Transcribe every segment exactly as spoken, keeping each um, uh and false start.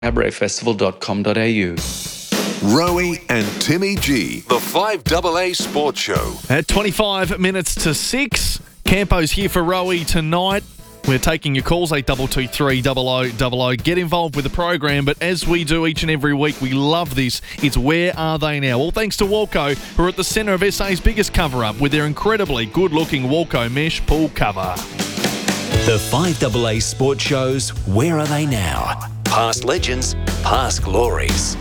cabaret festival dot com dot a u. Rowie and Timmy G, the five A A Sports Show. At twenty-five minutes to six, Campo's here for Rowie tonight. We're taking your calls, eight two two three double oh double oh. Get involved with the program, but as we do each and every week, we love this. It's Where Are They Now? All thanks to Walco, who are at the centre of S A's biggest cover-up with their incredibly good-looking Walco mesh pool cover. The five A A Sports Show's Where Are They Now? Past legends, past glories.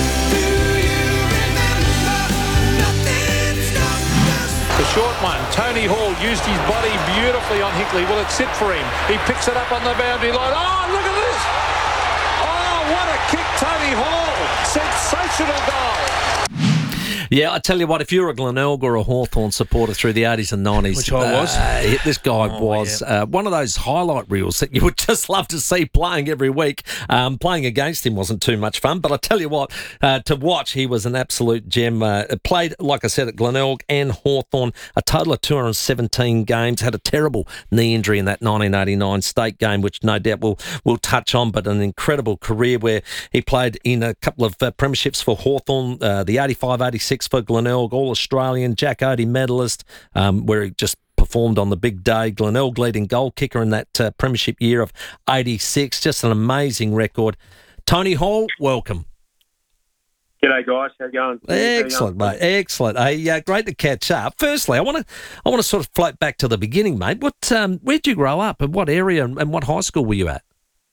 The short one, Tony Hall used his body beautifully on Hickley. Will it sit for him? He picks it up on the boundary line. Oh, look at this! Oh, what a kick, Tony Hall! Sensational goal! Yeah, I tell you what, if you're a Glenelg or a Hawthorn supporter through the eighties and nineties... Which I was. Uh, this guy oh, was yeah. uh, one of those highlight reels that you would just love to see playing every week. Um, playing against him wasn't too much fun, but I tell you what, uh, to watch, he was an absolute gem. Uh, played, like I said, at Glenelg and Hawthorn, a total of two hundred seventeen games, had a terrible knee injury in that nineteen eighty-nine state game, which no doubt we'll, we'll touch on, but an incredible career where he played in a couple of uh, premierships for Hawthorn, uh, the eighty-five eighty-six for Glenelg, All-Australian, Jack Odie medalist, um, where he just performed on the big day. Glenelg leading goal kicker in that uh, premiership year of eighty-six. Just an amazing record. Tony Hall, welcome. G'day, guys. How you going? Excellent, mate. Excellent. Hey, uh, great to catch up. Firstly, I want to I want to sort of float back to the beginning, mate. What um, where did you grow up, and what area, and, and what high school were you at?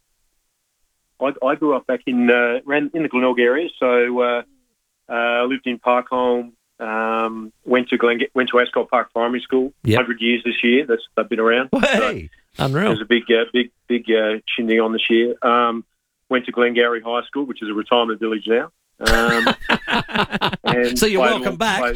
I, I grew up back in uh, around in the Glenelg area, so uh, uh, lived in Parkholme. Um, went to Glen, went to Ascot Park Primary School. Yep. Hundred years this year. That's they've been around. Hey, so unreal. There's a big, uh, big, big uh, shindig on this year. Um, went to Glengarry High School, which is a retirement village now. Um, and So you're played welcome all- back.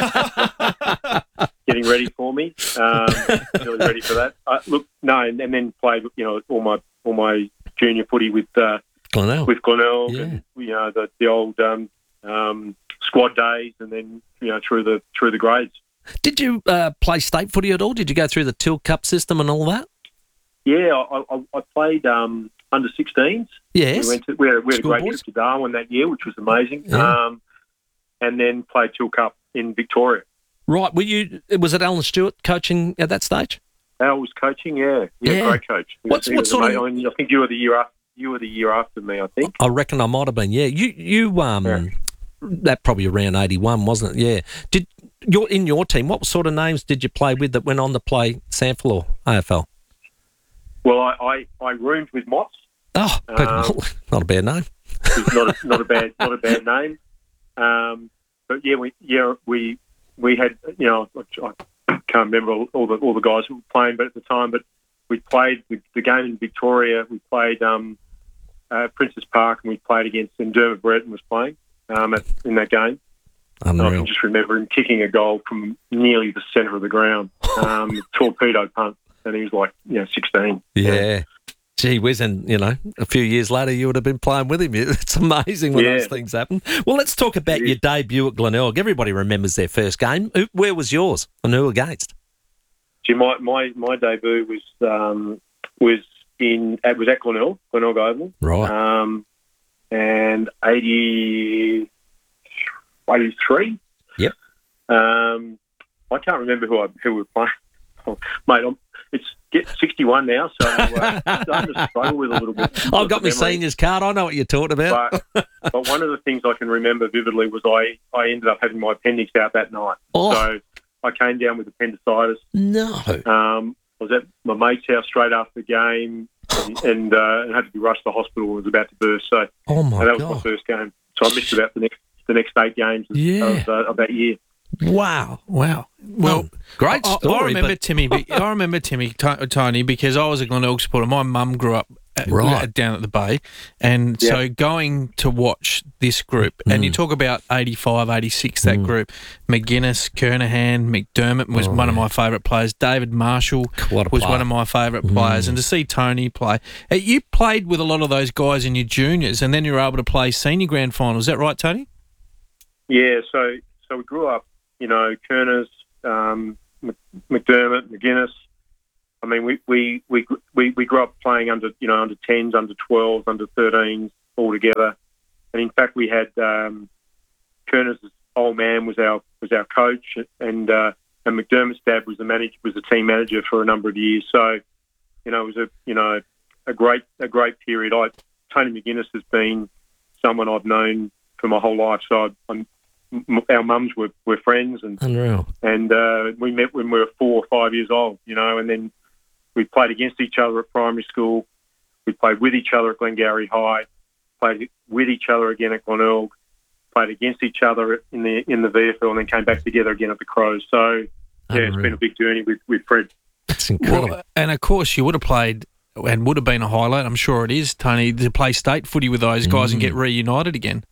played- getting ready for me. Um, really ready for that. Uh, look, no, and, and then played, you know, all my all my junior footy with uh, Glenelg. with Glenelg, Yeah. and you know the the old um, um, squad days, and then you know through the through the grades. Did you uh, play state footy at all? Did you go through the Till Cup system and all that? Yeah, I, I, I played um, under sixteens. Yes. We went to we had, we had a great Schoolboys? trip to Darwin that year, which was amazing. Yeah. Um, and then played Till Cup in Victoria. Right. Were you? Was it Alan Stewart coaching at that stage? Al was coaching. Yeah, yeah, Yeah. great coach. He What's- was- he what was sort of- amazing. I, mean, I think you were the year after. You were the year after me, I think. I reckon I might have been. Yeah. You. You. Um. Yeah. That probably around eighty-one, wasn't it? Yeah. Did your in your team? What sort of names did you play with that went on to play SANFL or A F L? Well, I, I, I roomed with Mott's. Oh, Um, not a bad name. It's not a, not a bad not a bad name. Um, but yeah, we yeah we we had you know I can't remember all, all the all the guys who were playing, but at the time, but we played the, the game in Victoria. We played um, uh, Princess Park, and we played against and Dermot Brereton was playing um, at, in that game. And I Unreal. can just remember him kicking a goal from nearly the centre of the ground, um, torpedo punt, and he was like you know sixteen. Yeah. Gee whiz, and, you know, a few years later you would have been playing with him. It's amazing when Yeah. those things happen. Well, let's talk about It your is. debut at Glenelg. Everybody remembers their first game. Who, where was yours and who against? Gee, my, my, my debut was um, was in it was at Glenelg, Glenelg Oval, Right. um, and eighty, eighty-three. Yep. Um, I can't remember who I, who we were playing. Oh, mate, I'm, it's get sixty-one now, so uh, I'm starting to struggle with a little bit. I've got my Memory. seniors card. I know what you're talking about. But, but one of the things I can remember vividly was I, I ended up having my appendix out that night. Oh. So I came down with appendicitis. No. Um, I was at my mate's house straight after the game and, and, uh, and had to be rushed to the hospital and was about to burst. So Oh, my and that was my God. first game. So I missed about the next the next eight games of, Yeah. of, uh, of that year. Wow. Wow. Well, Oh, great I- story. I, remember but Timmy. be- I remember Timmy T- Tony because I was a Glenelg supporter. My mum grew up at, Right. down at the Bay, and Yeah. so going to watch this group, and Mm. you talk about eighty-five, eighty-six, that group. McGuinness, Kernahan, McDermott was Oh, one of yeah. my favourite players. David Marshall What a was player. one of my favourite players, Mm. and to see Tony play, uh, you played with a lot of those guys in your juniors, and then you were able to play senior grand finals. Is that right, Tony? Yeah, so so we grew up, you know, Kerners, um, Mc- McDermott, McGuinness. I mean, we, we, we, we, we grew up playing under, you know, under tens, under twelves, under thirteens, all together. And in fact, we had um, Kerner's old man was our was our coach, and uh, and McDermott's dad was the manager was the team manager for a number of years. So, you know, it was a you know a great a great period. I Tony McGuinness has been someone I've known for my whole life. So I, I'm, our mums were, were friends, and Unreal. and uh, we met when we were four or five years old. You know, and then we played against each other at primary school. We played with each other at Glengarry High. Played with each other again at Glenelg. Played against each other in the in the V F L, and then came back together again at the Crows. So yeah, Unreal. It's been a big journey with, with Fred. That's incredible. Well, and of course, you would have played and would have been a highlight, I'm sure it is, Tony, to play state footy with those guys Mm. and get reunited again.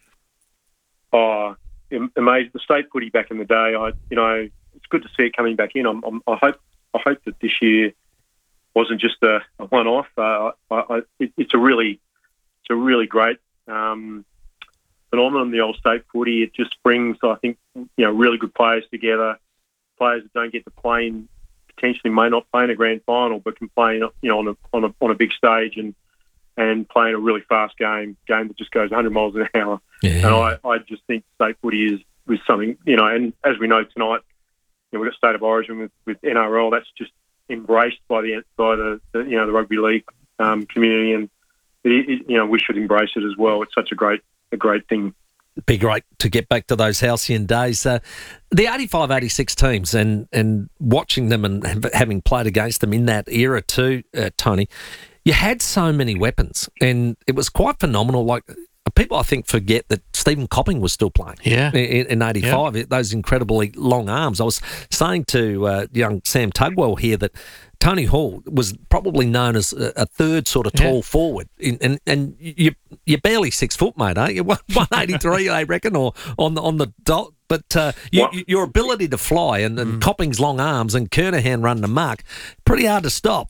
Oh, am- amazing! The state footy back in the day. I, you know, it's good to see it coming back in. I'm, I'm, I hope, I hope that this year wasn't just a, a one-off. Uh, I, I, it, it's a really, it's a really great um, phenomenon. The old state footy. It just brings, I think, you know, really good players together. Players that don't get to play in, potentially may not play in a grand final, but can play, you know, on a on a on a big stage and and play in a really fast game, game that just goes one hundred miles an hour. Yeah. And I, I just think state footy is was something, you know, and as we know tonight, you know, we've got State of Origin with, with N R L. That's just embraced by the by the, the you know the rugby league um, community, and it, it, you know we should embrace it as well. It's such a great a great thing. Be great to get back to those halcyon days. Uh, the eighty-five eighty-six teams and, and watching them and have, having played against them in that era too, uh, Tony, you had so many weapons and it was quite phenomenal. Like people, I think, forget that Stephen Copping was still playing Yeah. in, in eighty-five, yeah. Those incredibly long arms. I was saying to uh, young Sam Tugwell here that Tony Hall was probably known as a, a third sort of tall Yeah. forward, in, and and you you're barely six foot, mate, aren't you? one eighty-three, I reckon, or on the on the dot. But uh, you, What? your ability to fly and, and Copping's long arms and Kernahan running amok, pretty hard to stop.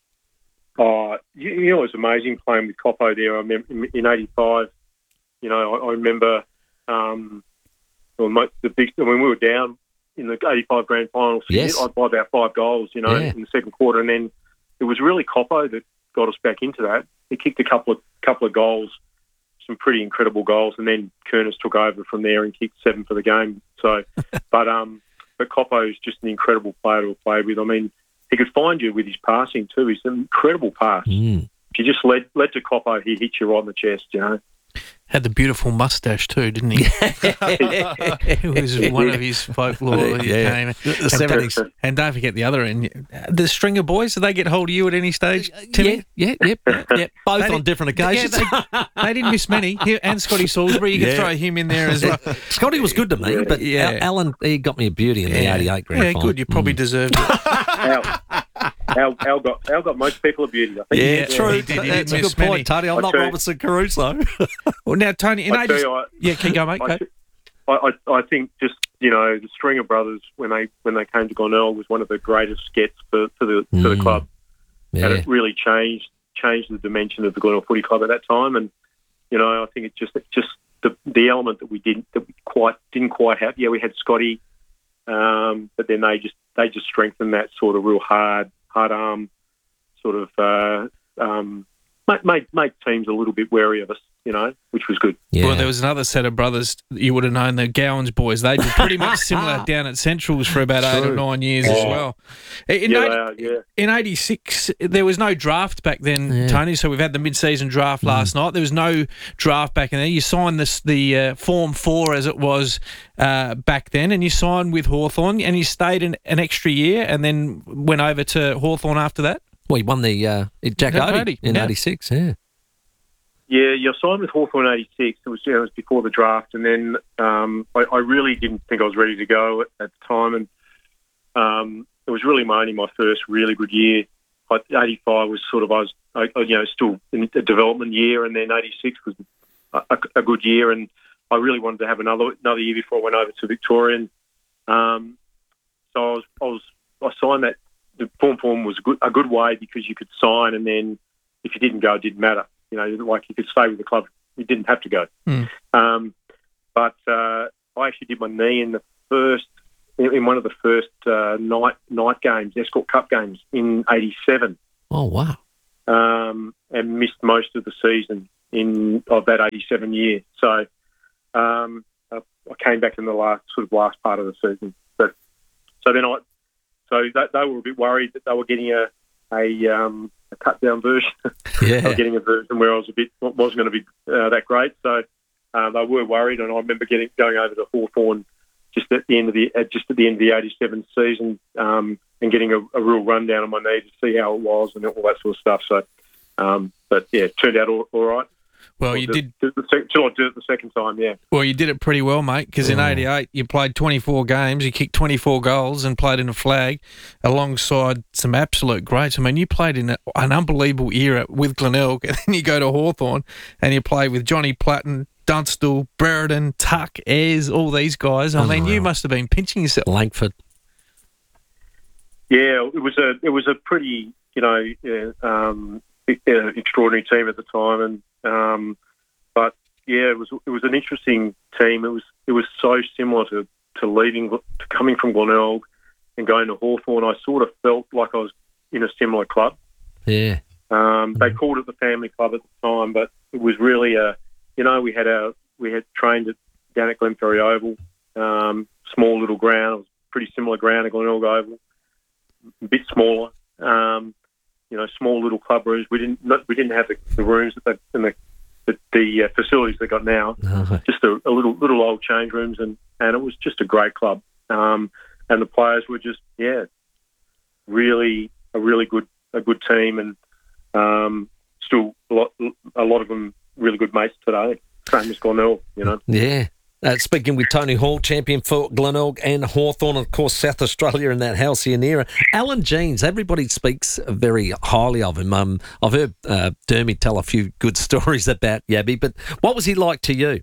Oh, you, you know, it was amazing playing with Coppo there. I remember in eighty-five. You know, I, I remember um, well, most, the big when we were down in the eighty-five grand final, Yes. I'd buy about five goals, you know, Yeah. in the second quarter, and then it was really Coppo that got us back into that. He kicked a couple of couple of goals, some pretty incredible goals, and then Kernes took over from there and kicked seven for the game. So, but um, but Coppo is just an incredible player to have played with. I mean, he could find you with his passing too. He's an incredible pass. Mm. If you just led led to Coppo, he hits you right in the chest, you know. Had the beautiful mustache too, didn't he? It was one of his folklore. when he Yeah. came. The And seventies. don't- And don't forget the other end. The Stringer boys, did they get hold of you at any stage, Timmy? Yeah, yeah, yeah, yeah. Both They on did- different Yeah, occasions. they, they didn't miss many. He, and Scotty Salisbury, you could Yeah. throw him in there as well. Scotty was good to me, but Yeah. Al- Alan, he got me a beauty in the eighty-eight grand Yeah, final. good. You probably deserved it. Al, Al, Al got Al got most people a beauty. I think. Yeah, True, He did, he that's did a miss good point, many. Tony. I'm I not tell you- Robinson Caruso. Well, now, Tony, in I tell eighty, you, I, yeah, can go, mate. I, Go. I, I, I think just you know the Stringer brothers when they when they came to Glenelg was one of the greatest skets for, for the for the Mm. club, and Yeah. it really changed changed the dimension of the Glenelg Footy Club at that time. And you know, I think it just it just the the element that we didn't that we quite didn't quite have. Yeah, we had Scotty, um, but then they just they just strengthened that sort of real hard hard arm sort of uh, um, made, made made teams a little bit wary of us, you know, which was good. Yeah. Well, there was another set of brothers that you would have known, the Gowans boys. They were pretty much similar down at Centrals for about eight or nine years as well. In, Yeah, eighty- they are, yeah. in eighty-six, there was no draft back then, Yeah. Tony, so we've had the mid-season draft last night. There was no draft back in there. You signed this the uh, Form four as it was uh, back then, and you signed with Hawthorn, and you stayed an, an extra year and then went over to Hawthorn after that. Well, he won the uh, Jack Jack Odie Odie, in yeah. eighty-six, yeah. Yeah, you signed with Hawthorn in eighty-six. It was, you know, it was before the draft, and then um, I, I really didn't think I was ready to go at, at the time, and um, it was really my only my first really good year. I, eighty-five was sort of I was I, I, you know still in a development year, and then eighty-six was a, a, a good year, and I really wanted to have another another year before I went over to Victorian. Um, so I was I was I signed that. The form form was a good a good way because you could sign, and then if you didn't go, it didn't matter. You know, like you could stay with the club. You didn't have to go. Mm. Um, but uh, I actually did my knee in the first, in, in one of the first uh, night night games, Escort Cup games in eighty-seven, Oh, wow. um, and missed most of the season. in of that eighty-seven year. So um, I, I came back in the last sort of last part of the season. But so then I so that, they were a bit worried that they were getting a a, um, a cut down version. Yeah. They were getting a version where I was a bit wasn't going to be uh, that great. So uh, they were worried, and I remember getting going over to Hawthorn just at the end of the uh, just at the end of the eighty-seven season, um, and getting a, a real rundown on my knee to see how it was and all that sort of stuff. So, um, but yeah, it turned out all, all right. Well, you did. Till I did it the second time, yeah. Well, you did it pretty well, mate, because in eighty-eight you played twenty-four games, you kicked twenty-four goals and played in a flag alongside some absolute greats. I mean, you played in a, an unbelievable era with Glenelg, and then you go to Hawthorn and you play with Johnny Platten, Dunstall, Brereton, Tuck, Ayres, all these guys. I mean, you must have been pinching yourself. Langford. Yeah, it was a it was a pretty, you know, yeah, um, extraordinary team at the time, and um, but yeah, it was it was an interesting team. It was it was so similar to, to leaving to coming from Glenelg and going to Hawthorn. I sort of felt like I was in a similar club. Yeah, um, they called it the family club at the time, but it was really a you know we had our we had trained at, down at Glenferrie Oval, um, small little ground. It was a pretty similar ground to Glenelg Oval, a bit smaller. Um, You know, small little club rooms. We didn't not, we didn't have the, the rooms that they, and the the, the uh, facilities they got now. No. Just a, a little little old change rooms, and, and it was just a great club. Um, and the players were just yeah, really a really good a good team, and um, still a lot a lot of them really good mates today. Same as Glenelg, you know. Yeah. Uh, speaking with Tony Hall, champion for Glenelg and Hawthorn, of course, South Australia in that halcyon era. Alan Jeans, everybody speaks very highly of him. Um, I've heard uh, Dermy tell a few good stories about Yabby, but what was he like to you?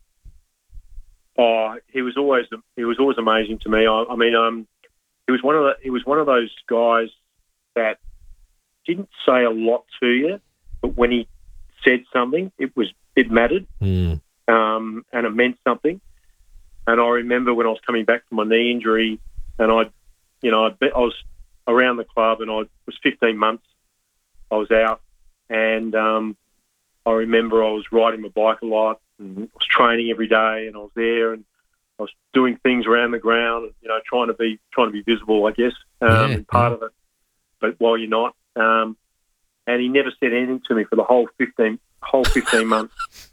Oh, he was always he was always amazing to me. I, I mean, um, he was one of the, he was one of those guys that didn't say a lot to you, but when he said something, it was it mattered. Mm. Um, and it meant something. And I remember when I was coming back from my knee injury, and I, you know, I, I was around the club, and I was fifteen months. I was out, and um, I remember I was riding my bike a lot, and I was training every day, and I was there, and I was doing things around the ground, and, you know, trying to be trying to be visible, I guess, um, yeah, and part yeah. of it. But while you're not, um, and he never said anything to me for the whole fifteen whole fifteen months.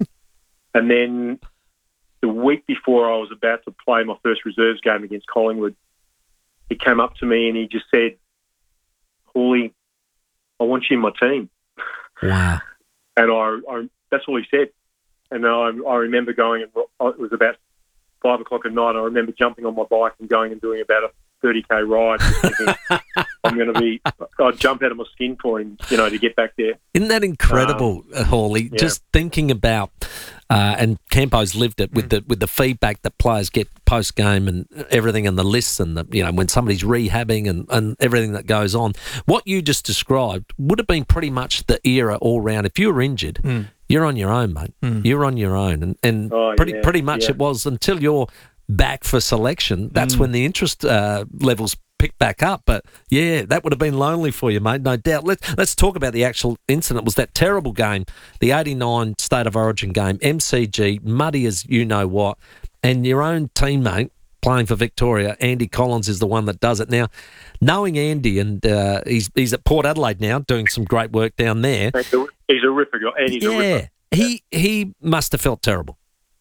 And then the week before I was about to play my first reserves game against Collingwood, he came up to me and he just said, "Hawley, I want you in my team." Wow. And I, I that's all he said. And I, I remember going, and it was about five o'clock at night. I remember jumping on my bike and going and doing about a thirty K ride. Thinking, I'm going to be, I'd jump out of my skin for him, you know, to get back there. Isn't that incredible, um, Hawley? yeah. Just thinking about, uh, and Campo's lived it with mm. the with the feedback that players get post game and everything, and the lists, and the, you know, when somebody's rehabbing and, and everything that goes on. What you just described would have been pretty much the era all round. If you were injured, mm. you're on your own, mate. Mm. You're on your own, and and oh, pretty yeah, pretty much yeah. it was until you're back for selection. That's mm. when the interest uh, levels pick back up. But yeah, that would have been lonely for you, mate, no doubt. Let's let's talk about the actual incident. It was that terrible game, the eighty-nine State of Origin game, M C G, muddy as you know what, and your own teammate playing for Victoria, Andy Collins, is the one that does it. Now, knowing Andy, and uh, he's he's at Port Adelaide now, doing some great work down there. He's a ripper guy, and he's yeah, a ripper. he he must have felt terrible.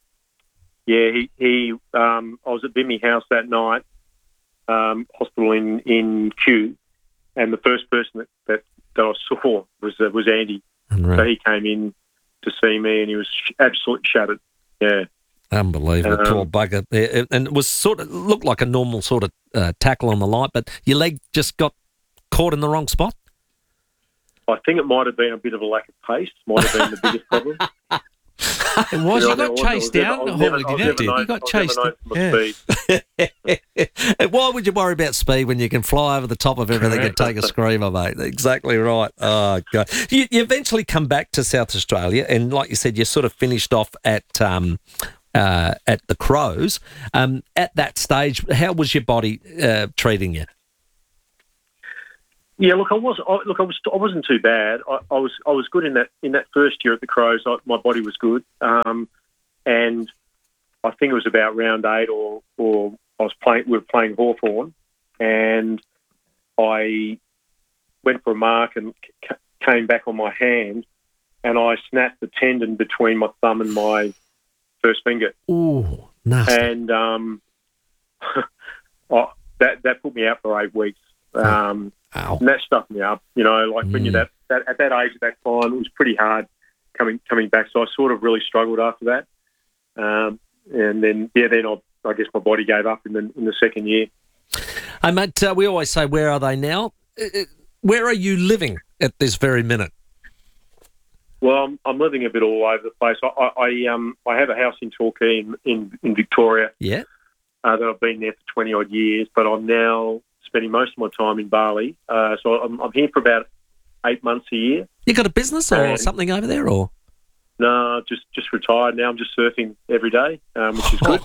Yeah, he, he um, I was at Bimmy House that night, um, hospital in, in Kew, and the first person that, that, that I saw was uh, was Andy. Unreal. So he came in to see me, and he was sh- absolutely shattered. Yeah. Unbelievable, um, poor bugger. Yeah, and it was sort of, looked like a normal sort of uh, tackle on the light, but your leg just got caught in the wrong spot? I think it might have been a bit of a lack of pace, might have been the biggest problem. It was. You You know, got I chased never- down, I was Hawley, never- I was didn't never you? known- You got I was chased never down. known for my Yeah. speed. And why would you worry about speed when you can fly over the top of everything and take a screamer, mate? Exactly right. Oh, God. You, you eventually come back to South Australia, and like you said, you sort of finished off at um, uh, at the Crows. Um, at that stage, how was your body uh, treating you? Yeah, look, I was I, look, I was I wasn't too bad. I, I was I was good in that in that first year at the Crows. I, my body was good, um, and I think it was about round eight, or or I was playing. We were playing Hawthorn, and I went for a mark and c- came back on my hand, and I snapped the tendon between my thumb and my first finger. Ooh, nasty. And um, I, that that put me out for eight weeks. Um, Ow. And that stuffed me up, you know. Like when Mm. you're that, that at that age, at that time, it was pretty hard coming coming back. So I sort of really struggled after that. Um, and then yeah, then I, I guess my body gave up in the in the second year. Hey, mate, uh, we always say, where are they now? Uh, uh, Where are you living at this very minute? Well, I'm, I'm living a bit all over the place. I, I, I um I have a house in Torquay in in, in Victoria. Yeah. Uh, that I've been there for twenty odd years, but I'm now spending most of my time in Bali. Uh, so I'm, I'm here for about eight months a year. You got a business or And- something over there, or? No, just just retired now. I'm just surfing every day, um, which is good.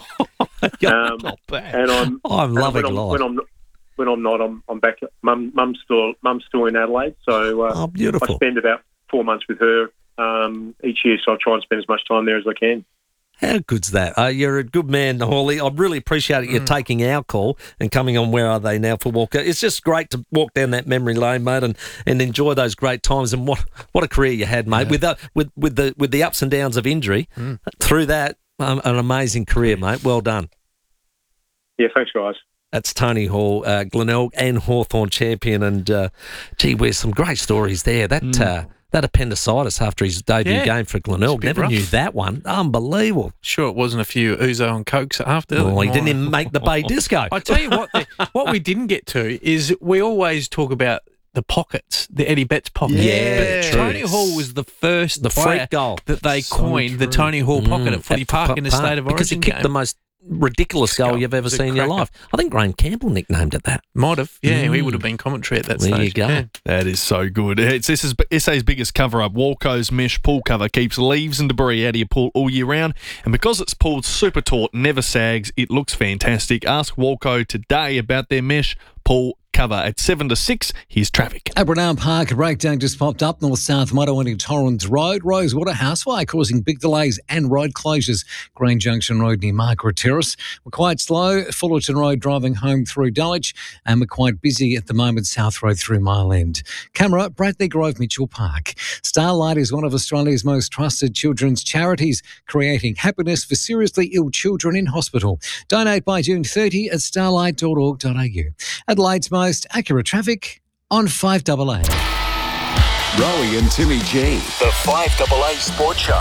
um, Not bad. and I'm Oh, I'm and loving when I'm, life. when I'm when I'm not, I'm I'm back. Mum, mum's still mum's still in Adelaide, so uh, Oh, I beautiful. spend about four months with her um, each year. So I try and spend as much time there as I can. How good's that? Uh, you're a good man, Hawley. I really appreciate you taking our call and coming on Where Are They Now for Walker. It's just great to walk down that memory lane, mate, and, and enjoy those great times. And what what a career you had, mate. Yeah. With the, with with the with the ups and downs of injury, through that, um, an amazing career, mate. Well done. Yeah, thanks, guys. That's Tony Hall, uh, Glenelg and Hawthorn champion, and uh, gee whiz, some great stories there. That uh, that appendicitis after his debut Yeah. game for Glenelg, bit never rough. knew that one. Unbelievable. Sure, it wasn't a few ouzo and cokes after. Oh, he My- didn't even make the Bay Disco. I tell you what, the, what we didn't get to is we always talk about the pockets, the Eddie Betts pockets. Yeah, but true. Tony Hall was the first The player freak goal. that they So coined the true. Tony Hall pocket Mm, at Footy at Park Footy in the Park, State of Origin because he kicked game. the most ridiculous goal Goal. you've ever It was a seen in your cracker. life. I think Graham Campbell nicknamed it that. Might have, yeah, he Mm. would have been commentary at that There stage. you go. Yeah. That is so good. It's this is S A's biggest cover-up. Walco's mesh pool cover keeps leaves and debris out of your pool all year round, and because it's pulled super taut, never sags, it looks fantastic. Ask Walco today about their mesh pool cover at seven to six. Here's traffic. At Brunel Park, a breakdown just popped up north-south motorway Torrens Road. Rosewater Houseway causing big delays and road closures. Green Junction Road near Margaret Terrace. We're quite slow. Fullerton Road driving home through Dulwich. And we're quite busy at the moment South Road through Mile End. Camera, Bradley Grove Mitchell Park. Starlight is one of Australia's most trusted children's charities, creating happiness for seriously ill children in hospital. Donate by June thirtieth at starlight dot org dot a u. Adelaide's most accurate traffic on five A A. Rowie and Timmy G. The five A A Sports Show.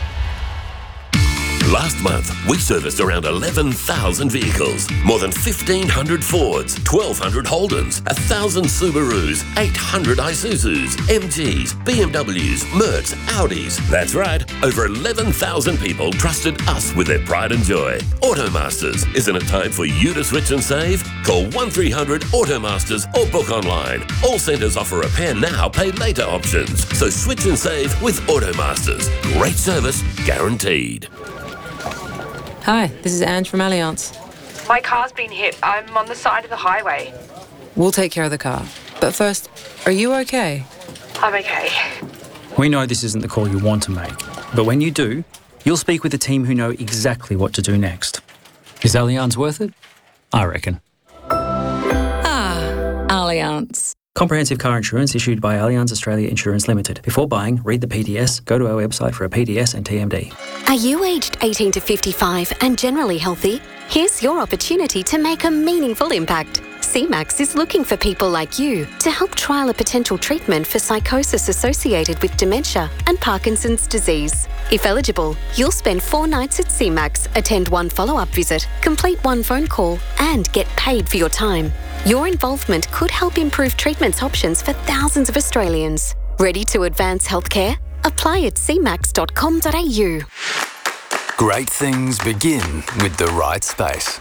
Last month, we serviced around eleven thousand vehicles. More than fifteen hundred Fords, twelve hundred Holdens, one thousand Subarus, eight hundred Isuzus, M Gs, B M Ws, Mercs, Audis. That's right, over eleven thousand people trusted us with their pride and joy. Automasters, isn't it time for you to switch and save? Call one three hundred Automasters or book online. All centres offer repair now, pay later options. So switch and save with Automasters. Great service, guaranteed. Hi, this is Ange from Allianz. My car's been hit. I'm on the side of the highway. We'll take care of the car. But first, are you okay? I'm okay. We know this isn't the call you want to make, but when you do, you'll speak with a team who know exactly what to do next. Is Allianz worth it? I reckon. Ah, Allianz. Comprehensive car insurance issued by Allianz Australia Insurance Limited. Before buying, read the P D S, go to our website for a P D S and T M D. Are you aged eighteen to fifty-five and generally healthy? Here's your opportunity to make a meaningful impact. C MAX is looking for people like you to help trial a potential treatment for psychosis associated with dementia and Parkinson's disease. If eligible, you'll spend four nights at C MAX, attend one follow-up visit, complete one phone call, and get paid for your time. Your involvement could help improve treatment options for thousands of Australians. Ready to advance healthcare? Apply at c max dot com dot a u. Great things begin with the right space.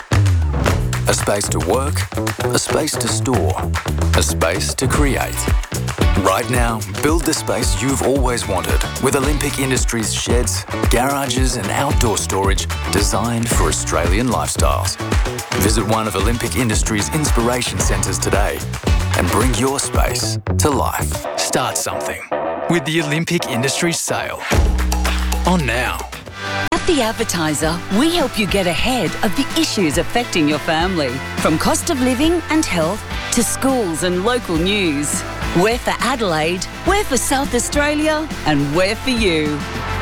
A space to work, a space to store, a space to create. Right now, build the space you've always wanted with Olympic Industries sheds, garages and outdoor storage designed for Australian lifestyles. Visit one of Olympic Industries' inspiration centres today and bring your space to life. Start something with the Olympic Industries sale. On now. At The Advertiser, we help you get ahead of the issues affecting your family. From cost of living and health to schools and local news. We're for Adelaide, we're for South Australia, and we're for you.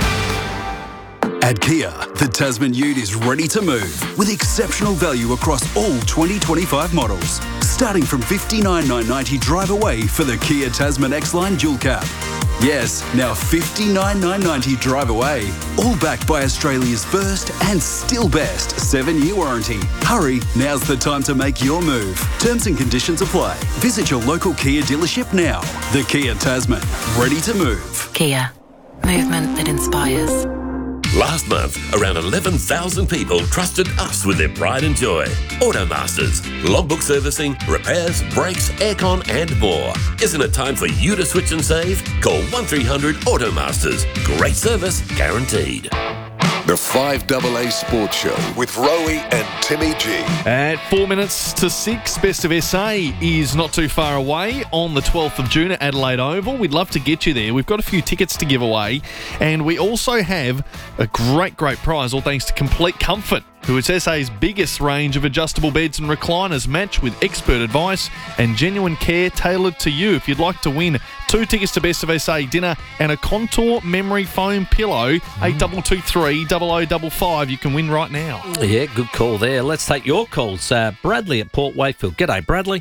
At Kia, the Tasman Ute is ready to move with exceptional value across all twenty twenty-five models. Starting from fifty-nine thousand nine hundred ninety drive away for the Kia Tasman X-Line Dual Cab. Yes, now fifty-nine thousand nine hundred ninety drive away. All backed by Australia's first and still best seven-year warranty. Hurry, now's the time to make your move. Terms and conditions apply. Visit your local Kia dealership now. The Kia Tasman, ready to move. Kia. Movement that inspires. Last month, around eleven thousand people trusted us with their pride and joy. Automasters, logbook servicing, repairs, brakes, aircon and more. Isn't it time for you to switch and save? Call one three hundred Automasters. Great service guaranteed. The five double A Sports Show with Rowie and Timmy G. At four minutes to six, Best of S A is not too far away on the twelfth of June at Adelaide Oval. We'd love to get you there. We've got a few tickets to give away, and we also have a great, great prize, all thanks to Complete Comfort, who is S A's biggest range of adjustable beds and recliners, matched with expert advice and genuine care tailored to you. If you'd like to win two tickets to Best of S A dinner and a Contour memory foam pillow, eight two two three, double oh double five, you can win right now. Yeah, good call there. Let's take your calls. Uh, Bradley at Port Wakefield. G'day, Bradley.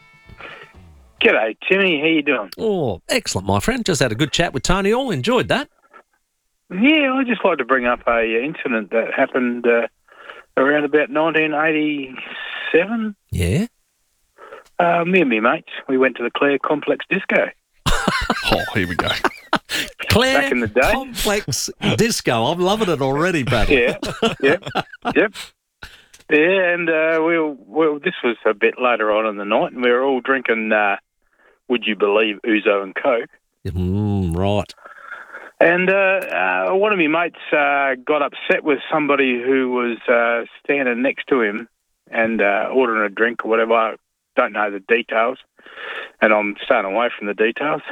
G'day, Timmy. How you doing? Oh, excellent, my friend. Just had a good chat with Tony. All enjoyed that. Yeah, I'd just like to bring up a uh, incident that happened uh, around about nineteen eighty-seven. Yeah? Uh, me and me mates, we went to the Clare Complex Disco. Oh, here we go. Clare Back in the day. Complex Disco. I'm loving it already, Bradley. Yeah, yep, yep. Yeah, and uh, we were, well, this was a bit later on in the night, and we were all drinking, uh, would you believe, Ouzo and Coke. Mm, right. And uh, uh, one of my mates uh, got upset with somebody who was uh, standing next to him and uh, ordering a drink or whatever. I don't know the details, and I'm staying away from the details.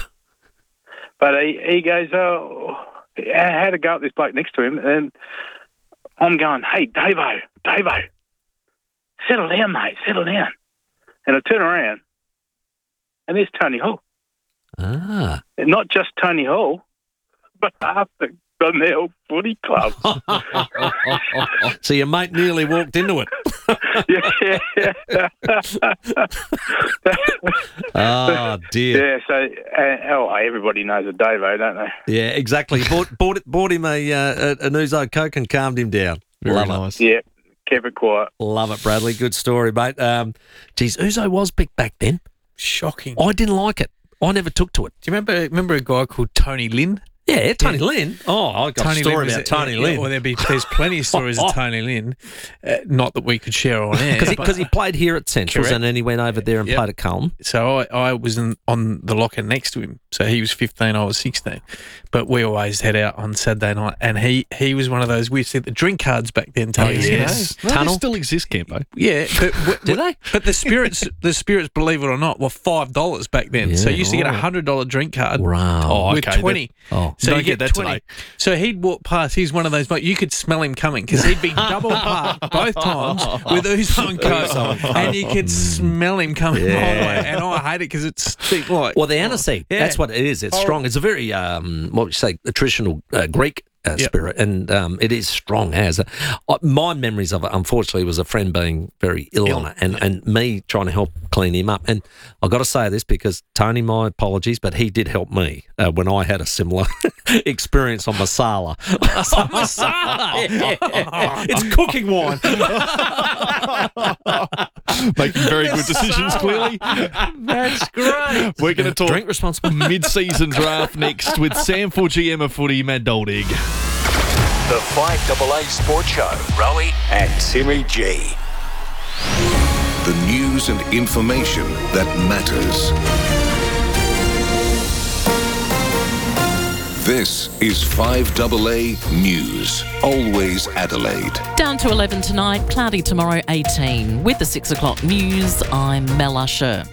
But he, he goes, oh, I had to go at this bloke next to him, and I'm going, hey, Davo, Davo, settle down, mate, settle down. And I turn around, and there's Tony Hall. Ah. And not just Tony Hall, but half the Glenelg Footy Club. So your mate nearly walked into it. Yeah. Oh, dear. Yeah, so, uh, oh, everybody knows a Davo, don't they? Yeah, exactly. Bought, bought, it, bought him a, uh, a, an Ouzo Coke and calmed him down. Very Love nice. it. Yeah, keep it quiet. Love it, Bradley. Good story, mate. Um, geez, Ouzo was big back then. Shocking. I didn't like it. I never took to it. Do you remember remember a guy called Tony Lynn? Yeah, Tony yeah. Lynn. Oh, I got Tony a story Lynn about was, Tony yeah, Lynn. Well, there'd be, there's plenty of stories of Tony Lynn, uh, not that we could share on air. Because he, he played here at Centrals Correct. and then he went over there and Yep. played at Cullen. So I, I was in, on the locker next to him. So he was fifteen, I was sixteen. But we always head out on Saturday night, and he, he was one of those, we used to get the drink cards back then, Tony. Oh, yes. You know? No, they still exist, Campo. Yeah. But, w- Do they? But the spirits, the spirits, believe it or not, were five dollars back then. Yeah, so you used to get a right. one hundred dollars drink card Wow. Oh, with okay, twenty. that- oh. So Don't you get get that twenty. today. So he'd walk past. He's one of those, but you could smell him coming because he'd be double parked both times with Ouzo and Coke, and you could smell him coming Yeah. all the way. And I hate it because it's thick like. Well, the aniseed, Yeah. that's what it is. It's Oh. strong. It's a very, um, what would you say, a traditional uh, Greek uh, Yep. spirit, and um, it is strong as. Uh, my memories of it, unfortunately, was a friend being very ill, Ill. on it, and, and me trying to help clean him up. And I've got to say this because, Tony, my apologies, but he did help me uh, when I had a similar experience on Masala. Masala! Yeah. It's cooking wine. Making very good decisions, clearly. That's great. We're going to talk Drink responsibly. mid-season draft next with Samford G M of Footy, Matt Doldig. The five double A Sports Show. Rowie and Timmy G. The news and information that matters. This is five A A News. Always Adelaide. Down to eleven tonight, cloudy tomorrow eighteen. With the six o'clock news, I'm Mel Usher.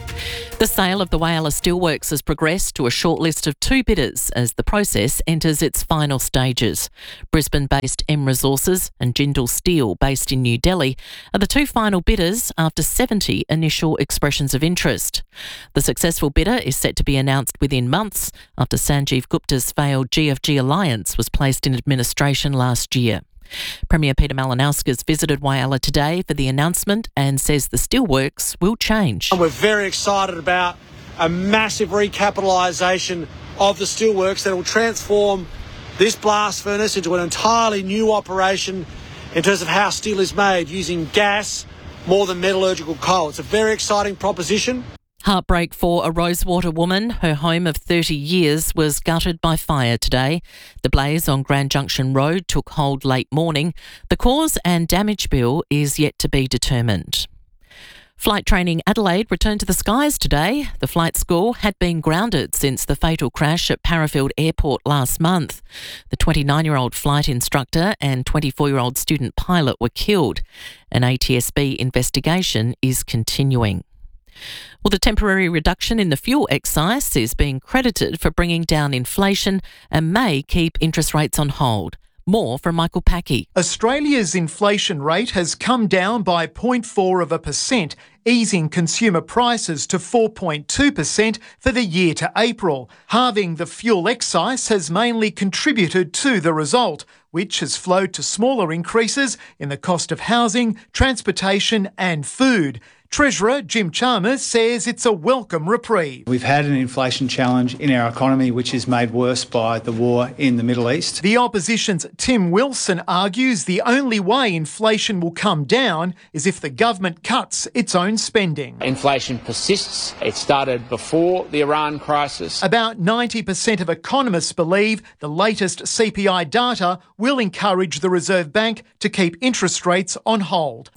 The sale of the Whyalla Steelworks has progressed to a short list of two bidders as the process enters its final stages. Brisbane-based M Resources and Jindal Steel, based in New Delhi, are the two final bidders after seventy initial expressions of interest. The successful bidder is set to be announced within months after Sanjeev Gupta's failed G F G alliance was placed in administration last year. Premier Peter Malinauskas visited Whyalla today for the announcement and says the steelworks will change. We're very excited about a massive recapitalisation of the steelworks that will transform this blast furnace into an entirely new operation in terms of how steel is made, using gas more than metallurgical coal. It's a very exciting proposition. Heartbreak for a Rosewater woman. Her home of thirty years was gutted by fire today. The blaze on Grand Junction Road took hold late morning. The cause and damage bill is yet to be determined. Flight Training Adelaide returned to the skies today. The flight school had been grounded since the fatal crash at Parafield Airport last month. The twenty-nine-year-old flight instructor and twenty-four-year-old student pilot were killed. An A T S B investigation is continuing. Well, the temporary reduction in the fuel excise is being credited for bringing down inflation and may keep interest rates on hold. More from Michael Packey. Australia's inflation rate has come down by zero point four of a percent, easing consumer prices to four point two percent for the year to April. Halving the fuel excise has mainly contributed to the result, which has flowed to smaller increases in the cost of housing, transportation and food. Treasurer Jim Chalmers says it's a welcome reprieve. We've had an inflation challenge in our economy which is made worse by the war in the Middle East. The opposition's Tim Wilson argues the only way inflation will come down is if the government cuts its own spending. Inflation persists. It started before the Iran crisis. About ninety percent of economists believe the latest C P I data will encourage the Reserve Bank to keep interest rates on hold.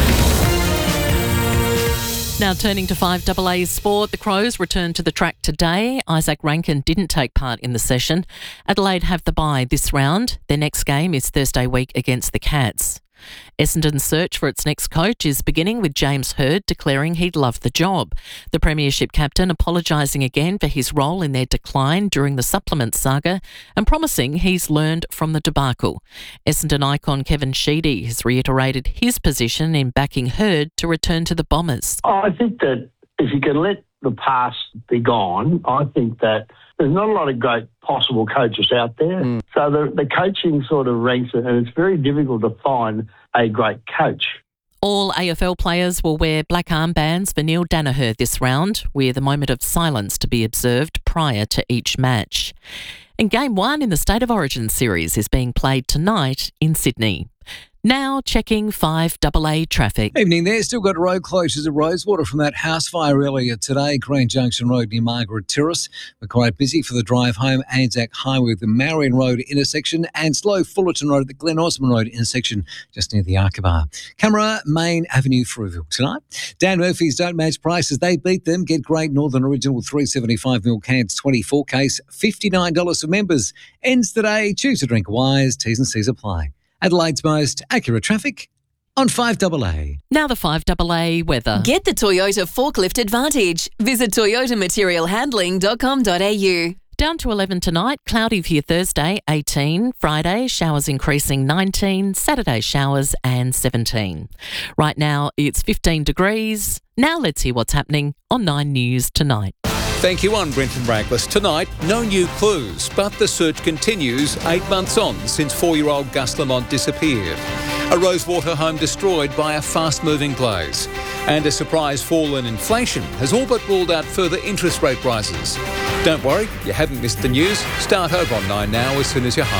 Now turning to five A A's sport, the Crows returned to the track today. Isaac Rankin didn't take part in the session. Adelaide have the bye this round. Their next game is Thursday week against the Cats. Essendon's search for its next coach is beginning with James Hird declaring he'd love the job. The Premiership captain apologising again for his role in their decline during the supplement saga and promising he's learned from the debacle. Essendon icon Kevin Sheedy has reiterated his position in backing Hird to return to the Bombers. I think that if you can let the past be gone, I think that there's not a lot of great possible coaches out there. Mm. So the, the coaching sort of ranks it, and it's very difficult to find a great coach. All A F L players will wear black armbands for Neil Danaher this round, with a moment of silence to be observed prior to each match. And Game one in the State of Origin series is being played tonight in Sydney. Now checking five A A traffic. Evening there. Still got road closures at Rosewater from that house fire earlier today. Grand Junction Road near Margaret Terrace. We're quite busy for the drive home. Anzac Highway with the Marion Road intersection and slow Fullerton Road at the Glen Osmond Road intersection just near the Arkabar. Camera, Main Avenue, Fruiville tonight. Dan Murphy's Don't Match Prices. They beat them. Get great Northern Original three seventy-five ml cans twenty-four case, fifty-nine dollars for members. Ends today. Choose to drink wise. T's and C's apply. Adelaide's most accurate traffic on five A A. Now the five A A weather. Get the Toyota Forklift Advantage. Visit toyota material handling dot com dot a u. Down to eleven tonight, cloudy for your Thursday, eighteen. Friday, showers increasing, nineteen. Saturday, showers and seventeen. Right now, it's fifteen degrees. Now let's hear what's happening on Nine News tonight. Thank you, I'm Brenton Braglis. Tonight, no new clues, but the search continues eight months on since four-year-old Gus Lamont disappeared. A Rosewater home destroyed by a fast-moving blaze. And a surprise fall in inflation has all but ruled out further interest rate rises. Don't worry, you haven't missed the news. Start over on nine now as soon as you're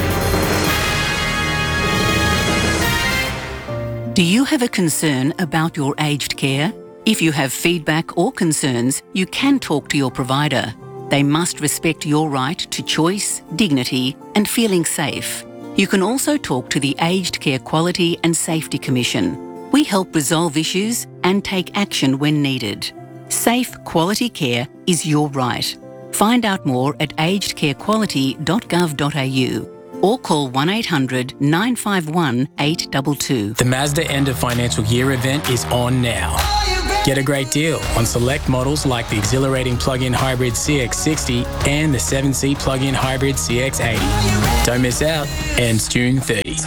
home. Do you have a concern about your aged care? If you have feedback or concerns, you can talk to your provider. They must respect your right to choice, dignity, and feeling safe. You can also talk to the Aged Care Quality and Safety Commission. We help resolve issues and take action when needed. Safe, quality care is your right. Find out more at aged care quality dot gov dot a u or call one eight hundred nine five one eight two two. The Mazda End of Financial Year event is on now. Get a great deal on select models like the exhilarating plug-in hybrid C X sixty and the seven-seat plug-in hybrid C X eighty. Don't miss out. Ends June thirtieth.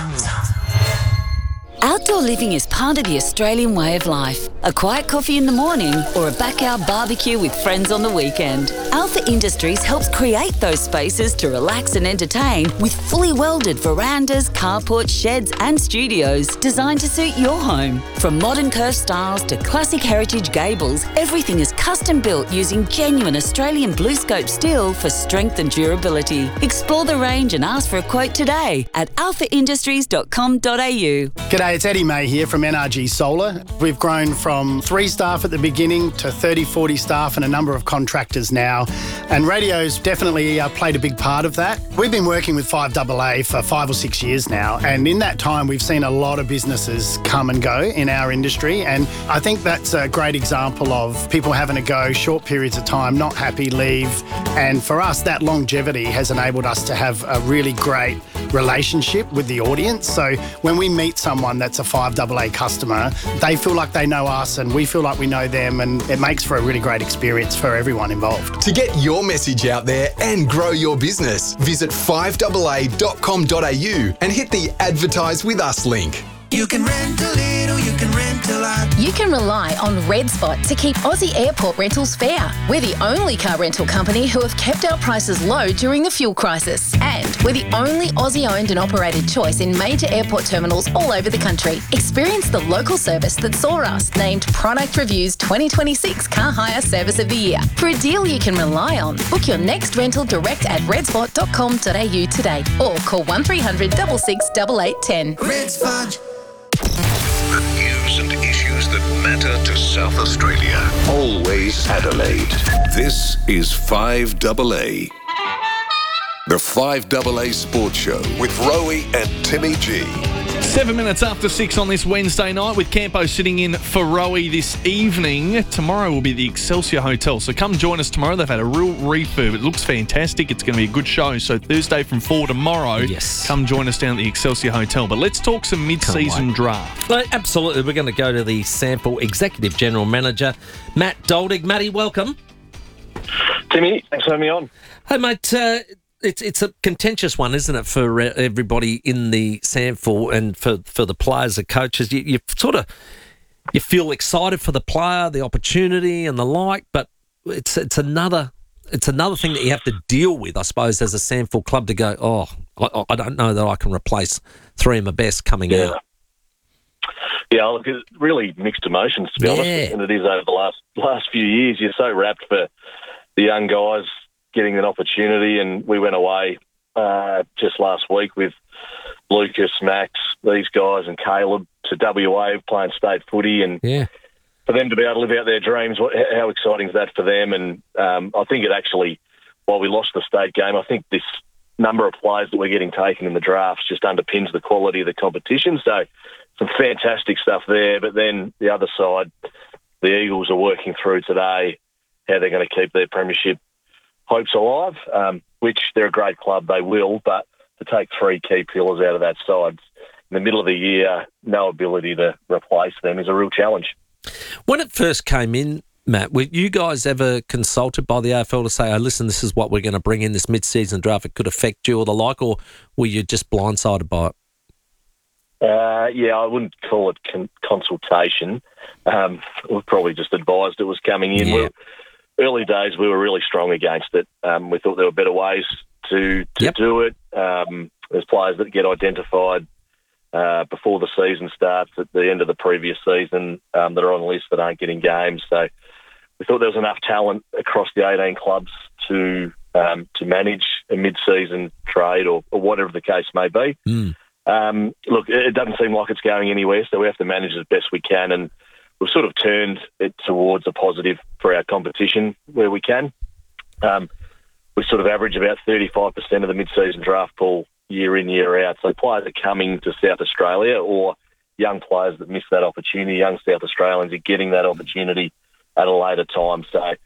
Outdoor living is part of the Australian way of life. A quiet coffee in the morning or a backyard barbecue with friends on the weekend. Alpha Industries helps create those spaces to relax and entertain with fully welded verandas, carports, sheds and studios designed to suit your home. From modern curved styles to classic heritage gables, everything is custom built using genuine Australian blue scope steel for strength and durability. Explore the range and ask for a quote today at alpha industries dot com dot a u. G'day, it's Eddie May here from N R G Solar. We've grown from three staff at the beginning to thirty, forty staff and a number of contractors now. And radio's definitely uh, played a big part of that. We've been working with five double A for five or six years now. And in that time, we've seen a lot of businesses come and go in our industry. And I think that's a great example of people having to go short periods of time, not happy, leave. And for us, that longevity has enabled us to have a really great relationship with the audience. So when we meet someone that's a five double A customer, they feel like they know us and we feel like we know them, and it makes for a really great experience for everyone involved. To get your message out there and grow your business, visit five double A dot com dot a u and hit the Advertise With Us link. You can rent a little, you can rent a lot. You can rely on Red Spot to keep Aussie airport rentals fair. We're the only car rental company who have kept our prices low during the fuel crisis. And we're the only Aussie-owned and operated choice in major airport terminals all over the country. Experience the local service that saw us named Product Review's twenty twenty-six Car Hire Service of the Year. For a deal you can rely on, book your next rental direct at red spot dot com dot a u today or call one three hundred six six eight eight one zero. Red Spot. The news and issues that matter to South Australia. Always Adelaide. This is five double A. The five double A Sports Show with Rowie and Timmy G. Seven minutes after six on this Wednesday night with Campo sitting in for Rowie this evening. Tomorrow will be the Excelsior Hotel, so come join us tomorrow. They've had a real refurb. It looks fantastic. It's going to be a good show. So Thursday from four tomorrow, yes, come join us down at the Excelsior Hotel. But let's talk some mid-season draft. No, absolutely. We're going to go to the Sample Executive General Manager, Matt Doldig. Matty, welcome. Timmy, thanks for having me on. Hey, mate. Uh, It's it's a contentious one, isn't it, for everybody in the sample and for, for the players, the coaches. You, you sort of you feel excited for the player, the opportunity, and the like, but it's it's another it's another thing that you have to deal with, I suppose, as a sample club to go. Oh, I, I don't know that I can replace three of my best coming yeah. out. Yeah, look, it's really mixed emotions, to be Yeah. honest, and it is over the last last few years. You're so wrapped for the young guys getting an opportunity, and we went away uh, just last week with Lucas, Max, these guys, and Caleb to W A playing state footy, and yeah. for them to be able to live out their dreams, what, how exciting is that for them? And um, I think it actually, while we lost the state game, I think this number of players that we're getting taken in the drafts just underpins the quality of the competition. So some fantastic stuff there. But then the other side, the Eagles are working through today how they're going to keep their premiership hopes alive, um, which they're a great club, they will, but to take three key pillars out of that side in the middle of the year, no ability to replace them is a real challenge. When it first came in, Matt, were you guys ever consulted by the A F L to say, oh, listen, this is what we're going to bring in this mid-season draft, it could affect you or the like, or were you just blindsided by it? Uh, yeah, I wouldn't call it con- consultation. Um, we probably just advised it was coming in. Yeah. Early days, we were really strong against it. Um, we thought there were better ways to to Yep. do it. Um, there's players that get identified uh, before the season starts at the end of the previous season um, that are on the list that aren't getting games. So we thought there was enough talent across the eighteen clubs to um, to manage a mid-season trade or, or whatever the case may be. Mm. Um, look, it doesn't seem like it's going anywhere, so we have to manage as best we can, and we've sort of turned it towards a positive for our competition where we can. Um, we sort of average about thirty-five percent of the mid-season draft pool year in, year out. So players are coming to South Australia, or young players that miss that opportunity, young South Australians are getting that opportunity at a later time. So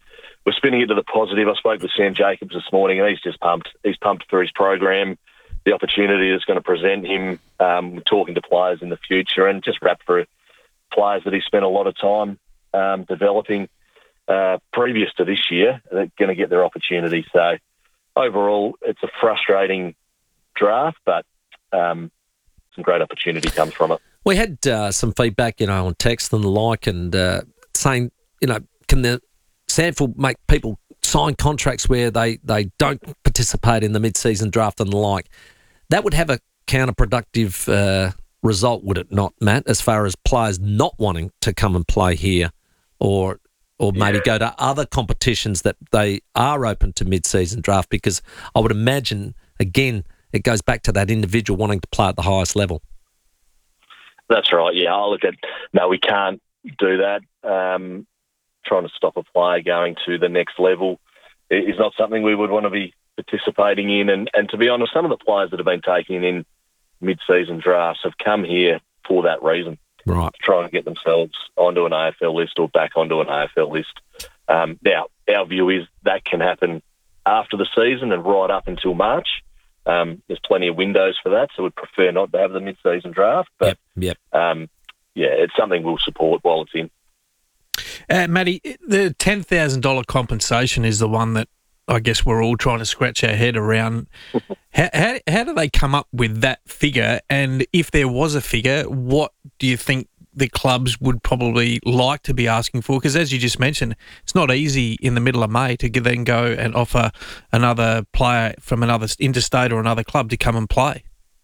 we're spinning it to the positive. I spoke with Sam Jacobs this morning, and he's just pumped. He's pumped for his program, the opportunity that's going to present him, um, talking to players in the future, and just wrap for players that he spent a lot of time um, developing uh, previous to this year. They're going to get their opportunity. So overall, it's a frustrating draft, but um, some great opportunity comes from it. We had uh, some feedback, you know, on text and the like, and uh, saying, you know, can the SANFL make people sign contracts where they, they don't participate in the mid-season draft and the like? That would have a counterproductive uh, result, would it not, Matt, as far as players not wanting to come and play here, or or maybe Yeah. go to other competitions that they are open to mid-season draft? Because I would imagine, again, it goes back to that individual wanting to play at the highest level. That's right, yeah. I look at, no, we can't do that. Um, trying to stop a player going to the next level is not something we would want to be participating in. And, and to be honest, some of the players that have been taken in mid-season drafts have come here for that reason. Right. To try and get themselves onto an A F L list or back onto an A F L list. Um, now, our view is that can happen after the season and right up until March. Um, there's plenty of windows for that, so we'd prefer not to have the mid-season draft. But, yep, yep. Um, yeah, it's something we'll support while it's in. Uh, Matty, the ten thousand dollars compensation is the one that I guess we're all trying to scratch our head around. how, how, how do they come up with that figure? And if there was a figure, what do you think the clubs would probably like to be asking for? Because as you just mentioned, it's not easy in the middle of May to then go and offer another player from another interstate or another club to come and play.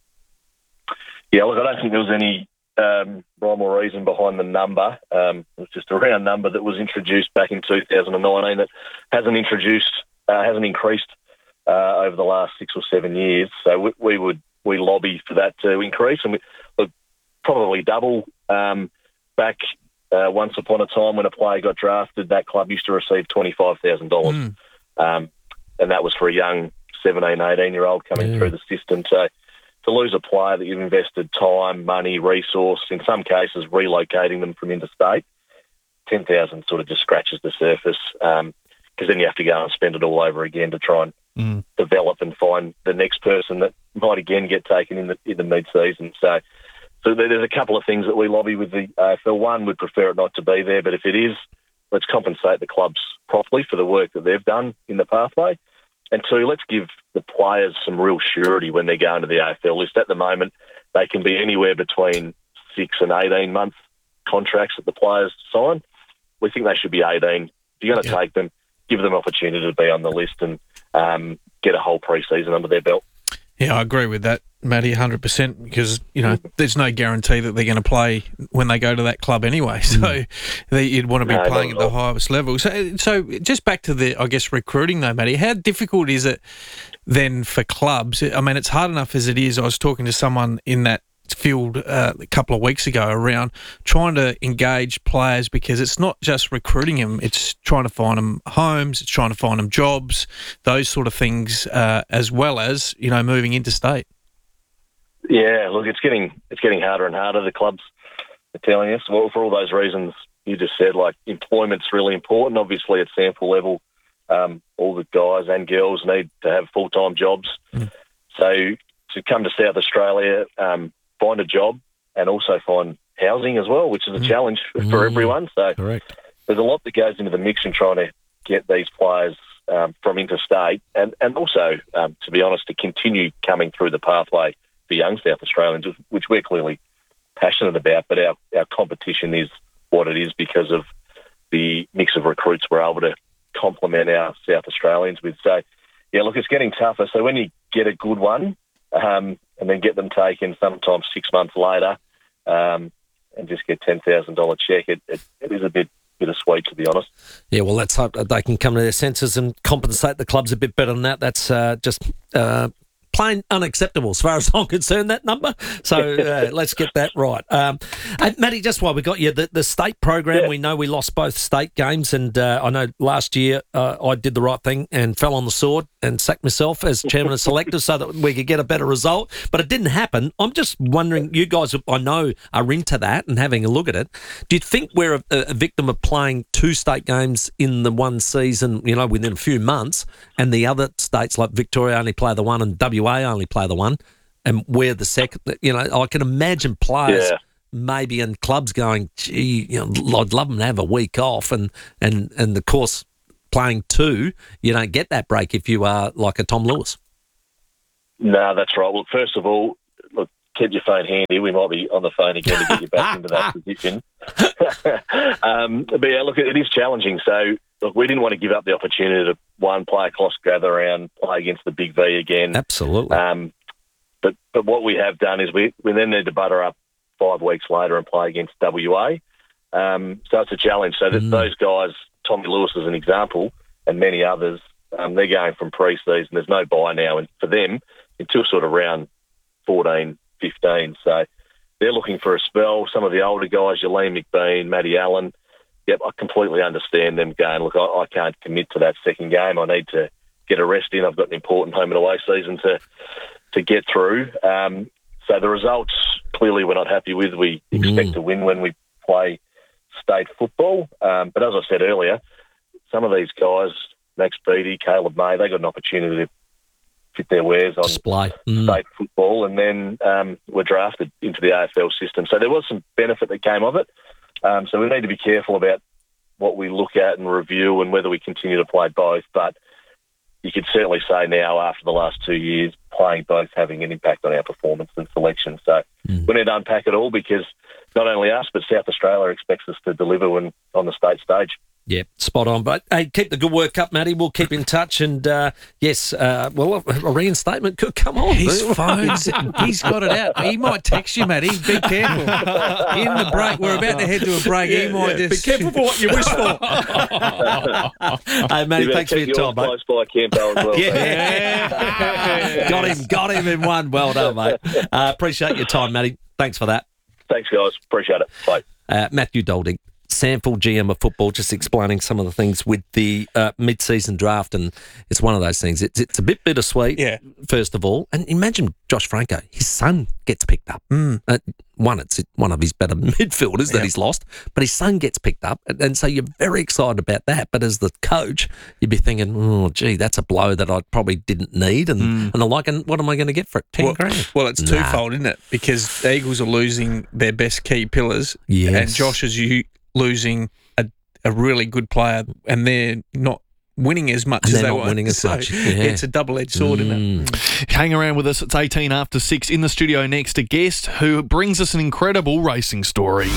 Yeah, look, I don't think there was any um, rhyme or reason behind the number. Um, it was just a round number that was introduced back in two thousand nineteen that hasn't introduced, uh, hasn't increased uh, over the last six or seven years. So we, we would we lobby for that to increase, and we look, probably double. Um, back uh, once upon a time when a player got drafted, that club used to receive twenty-five thousand dollars, mm. um, and that was for a young seventeen, eighteen-year-old coming yeah. through the system. So to lose a player that you've invested time, money, resource, in some cases relocating them from interstate, ten thousand sort of just scratches the surface, because um, then you have to go and spend it all over again to try and mm. develop and find the next person that might again get taken in the, in the mid-season. So So there's a couple of things that we lobby with the A F L. One, we'd prefer it not to be there, but if it is, let's compensate the clubs properly for the work that they've done in the pathway. And two, let's give the players some real surety when they're going to the A F L list. At the moment, they can be anywhere between six and eighteen-month contracts that the players sign. We think they should be eighteen. If you're going to yeah. take them, give them opportunity to be on the list and um, get a whole pre-season under their belt. Yeah, I agree with that, Matty, one hundred percent, because, you know, there's no guarantee that they're going to play when they go to that club anyway. So mm. they, you'd want to be no, playing at the highest level. So, so just back to the, I guess, recruiting though, Matty, how difficult is it then for clubs? I mean, it's hard enough as it is. I was talking to someone in that field uh, a couple of weeks ago around trying to engage players, because it's not just recruiting them, it's trying to find them homes, it's trying to find them jobs, those sort of things, uh, as well as, you know, moving interstate. Yeah, look, it's getting it's getting harder and harder. The clubs are telling us, well, for all those reasons you just said, like employment's really important. Obviously at SANFL level, um, all the guys and girls need to have full-time jobs. Mm. So to come to South Australia, um, find a job and also find housing as well, which is a mm. challenge for mm. everyone. So Correct. There's a lot that goes into the mix in trying to get these players um, from interstate and, and also, um, to be honest, to continue coming through the pathway for young South Australians, which we're clearly passionate about, but our, our competition is what it is because of the mix of recruits we're able to complement our South Australians with. So, yeah, look, it's getting tougher. So when you get a good one, Um, and then get them taken sometimes six months later um, and just get ten thousand dollars check, it, it, it is a bit bittersweet, to be honest. Yeah, well, let's hope that they can come to their senses and compensate the clubs a bit better than that. That's uh, just uh, plain unacceptable as far as I'm concerned, that number. So uh, let's get that right. Um, and Matty, just while we got you, the, the state program, yeah. we know we lost both state games, and uh, I know last year uh, I did the right thing and fell on the sword and sack myself as chairman of selectors so that we could get a better result. But it didn't happen. I'm just wondering, you guys, I know, are into that and having a look at it. Do you think we're a, a victim of playing two state games in the one season, you know, within a few months, and the other states like Victoria only play the one and W A only play the one, and we're the second? You know, I can imagine players yeah. maybe in clubs going, gee, you know, I'd love them to have a week off, and, and, and of course, playing two, you don't get that break if you are like a Tom Lewis. No, that's right. Well, first of all, look, keep your phone handy. We might be on the phone again to get you back into that position. um, but yeah, look, it is challenging. So, look, we didn't want to give up the opportunity to, one, play a close gather around, play against the Big V again. Absolutely. Um, but but what we have done is we, we then need to butter up five weeks later and play against W A. Um, so it's a challenge. So that mm. those guys, Tommy Lewis is an example, and many others, um, they're going from pre-season. There's no bye now, and for them, until sort of round fourteen, fifteen. So they're looking for a spell. Some of the older guys, Yaleem McBean, Matty Allen, yep, I completely understand them going, look, I, I can't commit to that second game. I need to get a rest in. I've got an important home and away season to to get through. Um, so the results, clearly we're not happy with. We mm. expect to win when we play state football. Um, but as I said earlier, some of these guys, Max Beattie, Caleb May, they got an opportunity to fit their wares on Display. Mm. state football, and then um, were drafted into the A F L system. So there was some benefit that came of it. Um, so we need to be careful about what we look at and review and whether we continue to play both. But you could certainly say now, after the last two years, playing both having an impact on our performance and selection. So mm. we need to unpack it all, because not only us, but South Australia expects us to deliver when on the state stage. Yeah, spot on. But hey, keep the good work up, Matty. We'll keep in touch. And uh, yes, uh, well, a reinstatement could come on. His phone's, he's got it out. He might text you, Matty. Be careful. In the break, we're about to head to a break. Yeah, he might yeah. Be just... careful for what you wish for. Hey, Matty, thanks for your time, mate. Close by Campo as well. Yeah. got him, got him in one. Well done, mate. Uh, appreciate your time, Matty. Thanks for that. Thanks, guys. Appreciate it. Bye. Uh, Matthew Dolding, Sample G M of football, just explaining some of the things with the uh, mid-season draft, and it's one of those things. It's it's a bit bittersweet, yeah. first of all. And imagine Josh Franco, his son gets picked up. Mm. Uh, one, it's one of his better midfielders that yeah. he's lost, but his son gets picked up, and, and so you're very excited about that. But as the coach, you'd be thinking, oh, gee, that's a blow that I probably didn't need, and, mm. and I'm like, and what am I going to get for it? Ten well, grand? Well, it's nah. twofold, isn't it? Because the Eagles are losing their best key pillars, yes. and Josh is you losing a, a really good player, and they're not winning as much and as they're they not want. winning as so much. Yeah. It's a double-edged sword, mm. isn't it? Hang around with us. It's eighteen after six. In the studio next, a guest who brings us an incredible racing story.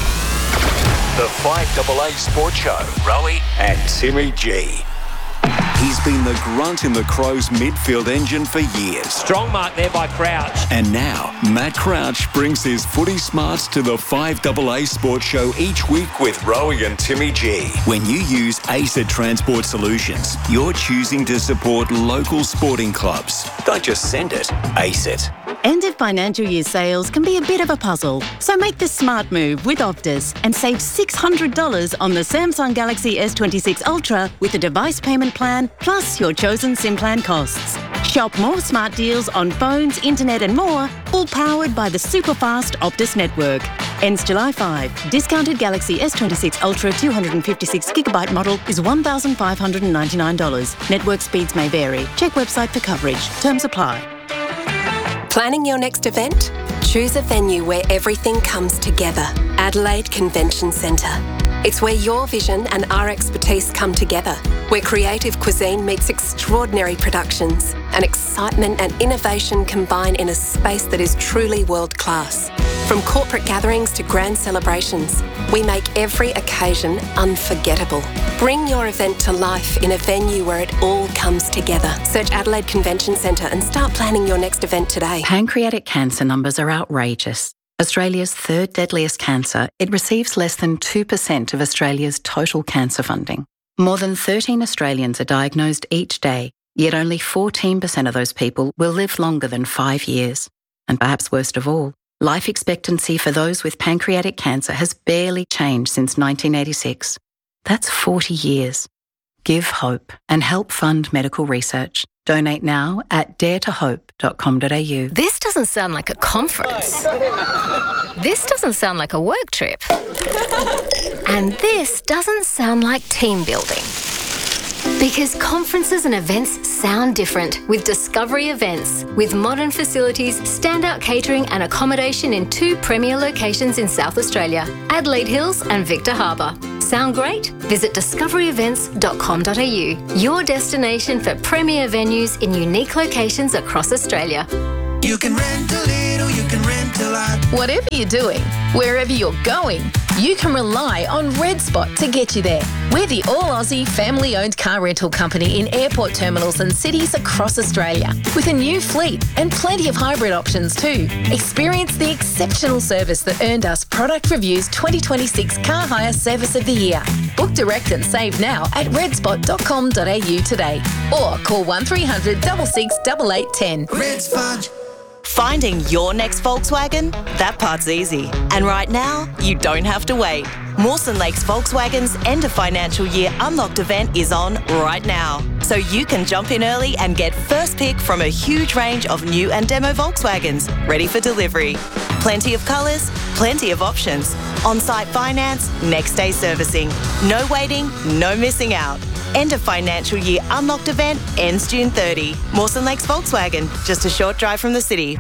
The five double A Sports Show. Rowie and Timmy G. He's been the grunt in the Crows midfield engine for years. Strong mark there by Crouch. And now, Matt Crouch brings his footy smarts to the five double A Sports Show each week with Rowie and Timmy G. When you use ACET Transport Solutions, you're choosing to support local sporting clubs. Don't just send it, ACET. End of financial year sales can be a bit of a puzzle, so make the smart move with Optus and save six hundred dollars on the Samsung Galaxy S twenty-six Ultra with a device payment plan plus your chosen SIM plan costs. Shop more smart deals on phones, internet and more, all powered by the super fast Optus network. Ends July fifth. Discounted Galaxy S twenty-six Ultra two hundred fifty-six gigabyte model is one thousand five hundred ninety-nine dollars. Network speeds may vary. Check website for coverage. Terms apply. Planning your next event? Choose a venue where everything comes together. Adelaide Convention Centre. It's where your vision and our expertise come together, where creative cuisine meets extraordinary productions, and excitement and innovation combine in a space that is truly world-class. From corporate gatherings to grand celebrations, we make every occasion unforgettable. Bring your event to life in a venue where it all comes together. Search Adelaide Convention Centre and start planning your next event today. Pancreatic cancer numbers are outrageous. Australia's third deadliest cancer, it receives less than two percent of Australia's total cancer funding. More than thirteen Australians are diagnosed each day, yet only fourteen percent of those people will live longer than five years. And perhaps worst of all, life expectancy for those with pancreatic cancer has barely changed since nineteen eighty-six. That's forty years. give hope, and help fund medical research. Donate now at dare to hope dot com dot a u. This doesn't sound like a conference. This doesn't sound like a work trip. And this doesn't sound like team building. Because conferences and events sound different with Discovery Events. With modern facilities, standout catering and accommodation in two premier locations in South Australia, Adelaide Hills and Victor Harbour. Sound great? Visit discovery events dot com dot a u, your destination for premier venues in unique locations across Australia. You can rent a little, you can rent a lot. Whatever you're doing, wherever you're going, you can rely on Red Spot to get you there. We're the all-Aussie family-owned car rental company in airport terminals and cities across Australia, with a new fleet and plenty of hybrid options too. Experience the exceptional service that earned us Product Review's twenty twenty-six Car Hire Service of the Year. Book direct and save now at red spot dot com dot a u today, or call one three hundred, six six eight eight one zero. Red Spot. Finding your next Volkswagen? That part's easy. And right now, you don't have to wait. Mawson Lakes Volkswagen's end of financial year unlocked event is on right now. So you can jump in early and get first pick from a huge range of new and demo Volkswagens ready for delivery. Plenty of colours, plenty of options. On-site finance, next day servicing. No waiting, no missing out. End of financial year unlocked event ends June thirtieth. Mawson Lakes Volkswagen, just a short drive from the city.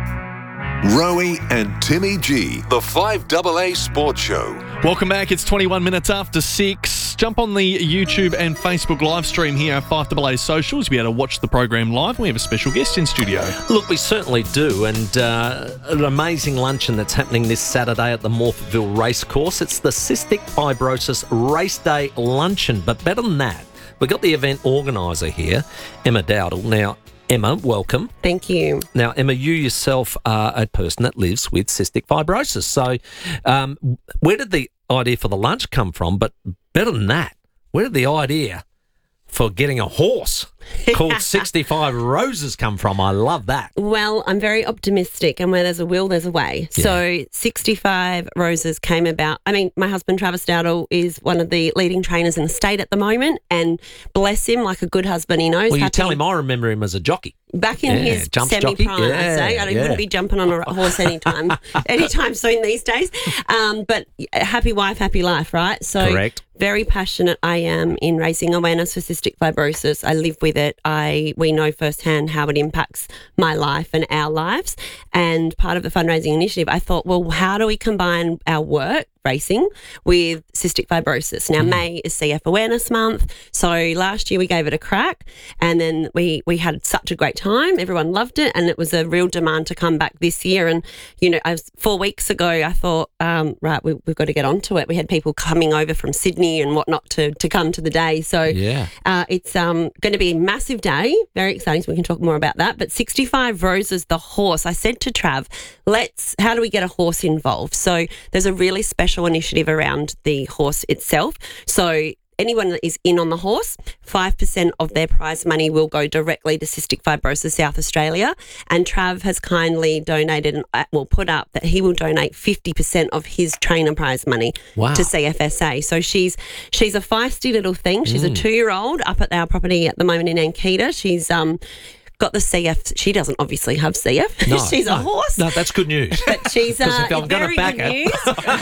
Rowie and Timmy G, the five A A Sports Show. Welcome back. It's twenty-one minutes after six. Jump on the YouTube and Facebook live stream here at five A A Socials. You'll be able to watch the program live. We have a special guest in studio. Look, we certainly do, and uh, an amazing luncheon that's happening this Saturday at the Morphettville Racecourse. It's the Cystic Fibrosis Race Day Luncheon, but better than that, we've got the event organiser here, Emma Dowdle. Now, Emma, welcome. Thank you. Now, Emma, you yourself are a person that lives with cystic fibrosis. So um, where did the idea for the lunch come from? But better than that, where did the idea for getting a horse called sixty-five Roses come from? I love that. Well, I'm very optimistic, and where there's a will, there's a way. Yeah. So sixty-five Roses came about. I mean, my husband, Travis Dowdle, is one of the leading trainers in the state at the moment, and bless him, like a good husband, he knows. Well, you how tell to... him I remember him as a jockey. Back in yeah, his jump semi-prime, yeah, I'd say. I yeah. wouldn't be jumping on a horse anytime, anytime soon these days. Um, but happy wife, happy life, right? So correct. Very passionate I am in raising awareness for cystic fibrosis. I live with it. I we know firsthand how it impacts my life and our lives. And part of the fundraising initiative, I thought, well, how do we combine our work, racing, with cystic fibrosis? Now, mm. May is C F Awareness Month. So last year we gave it a crack, and then we, we had such a great time. Everyone loved it, and it was a real demand to come back this year. And, you know, I was, four weeks ago, I thought, um, right, we, we've got to get onto it. We had people coming over from Sydney and whatnot to, to come to the day. So yeah. uh, it's um, going to be a massive day. Very exciting, so we can talk more about that. But sixty-five Roses, the horse, I said to Trav, let's, how do we get a horse involved? So there's a really special initiative around the horse itself. So anyone that is in on the horse, five percent of their prize money will go directly to Cystic Fibrosis South Australia. And Trav has kindly donated, and well, put up that he will donate fifty percent of his trainer prize money wow. to C F S A. So she's she's a feisty little thing. She's mm. a two-year-old up at our property at the moment in Ankita. She's um. got the C F. She doesn't obviously have C F. No, she's no, a horse. No, that's good news. But she's uh, if I'm very back good news.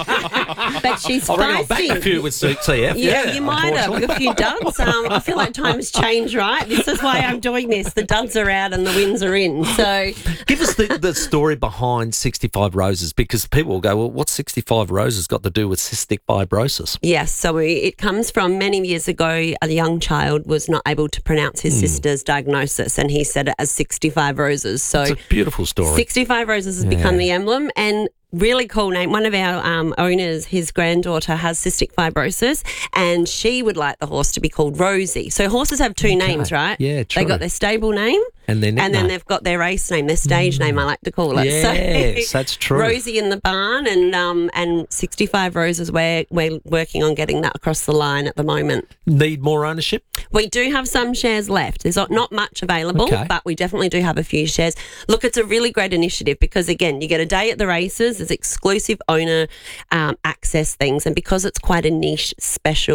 But she's I reckon feisty. I'll back a few with C F. Yeah, Yeah, you might have a few duds. Um, I feel like times change, right? This is why I'm doing this. The duds are out and the wins are in. So give us the, the story behind sixty-five Roses, because people will go, well, what's sixty-five Roses got to do with cystic fibrosis? Yes, so we, it comes from many years ago. A young child was not able to pronounce his mm. sister's diagnosis, and he said it as sixty-five Roses. So it's a beautiful story. sixty-five Roses has yeah. become the emblem, and really cool name. One of our um, owners, his granddaughter has cystic fibrosis, and she would like the horse to be called Rosie. So horses have two okay. names, right? Yeah, true. They got their stable name, and, their and then they've got their race name, their stage mm. name, I like to call it. Yes, so, that's true. Rosie in the barn, and um, and sixty-five Roses, we're, we're working on getting that across the line at the moment. Need more ownership? We do have some shares left. There's not much available, okay. but we definitely do have a few shares. Look, it's a really great initiative because, again, you get a day at the races. There's exclusive owner um, access things, and because it's quite a niche, special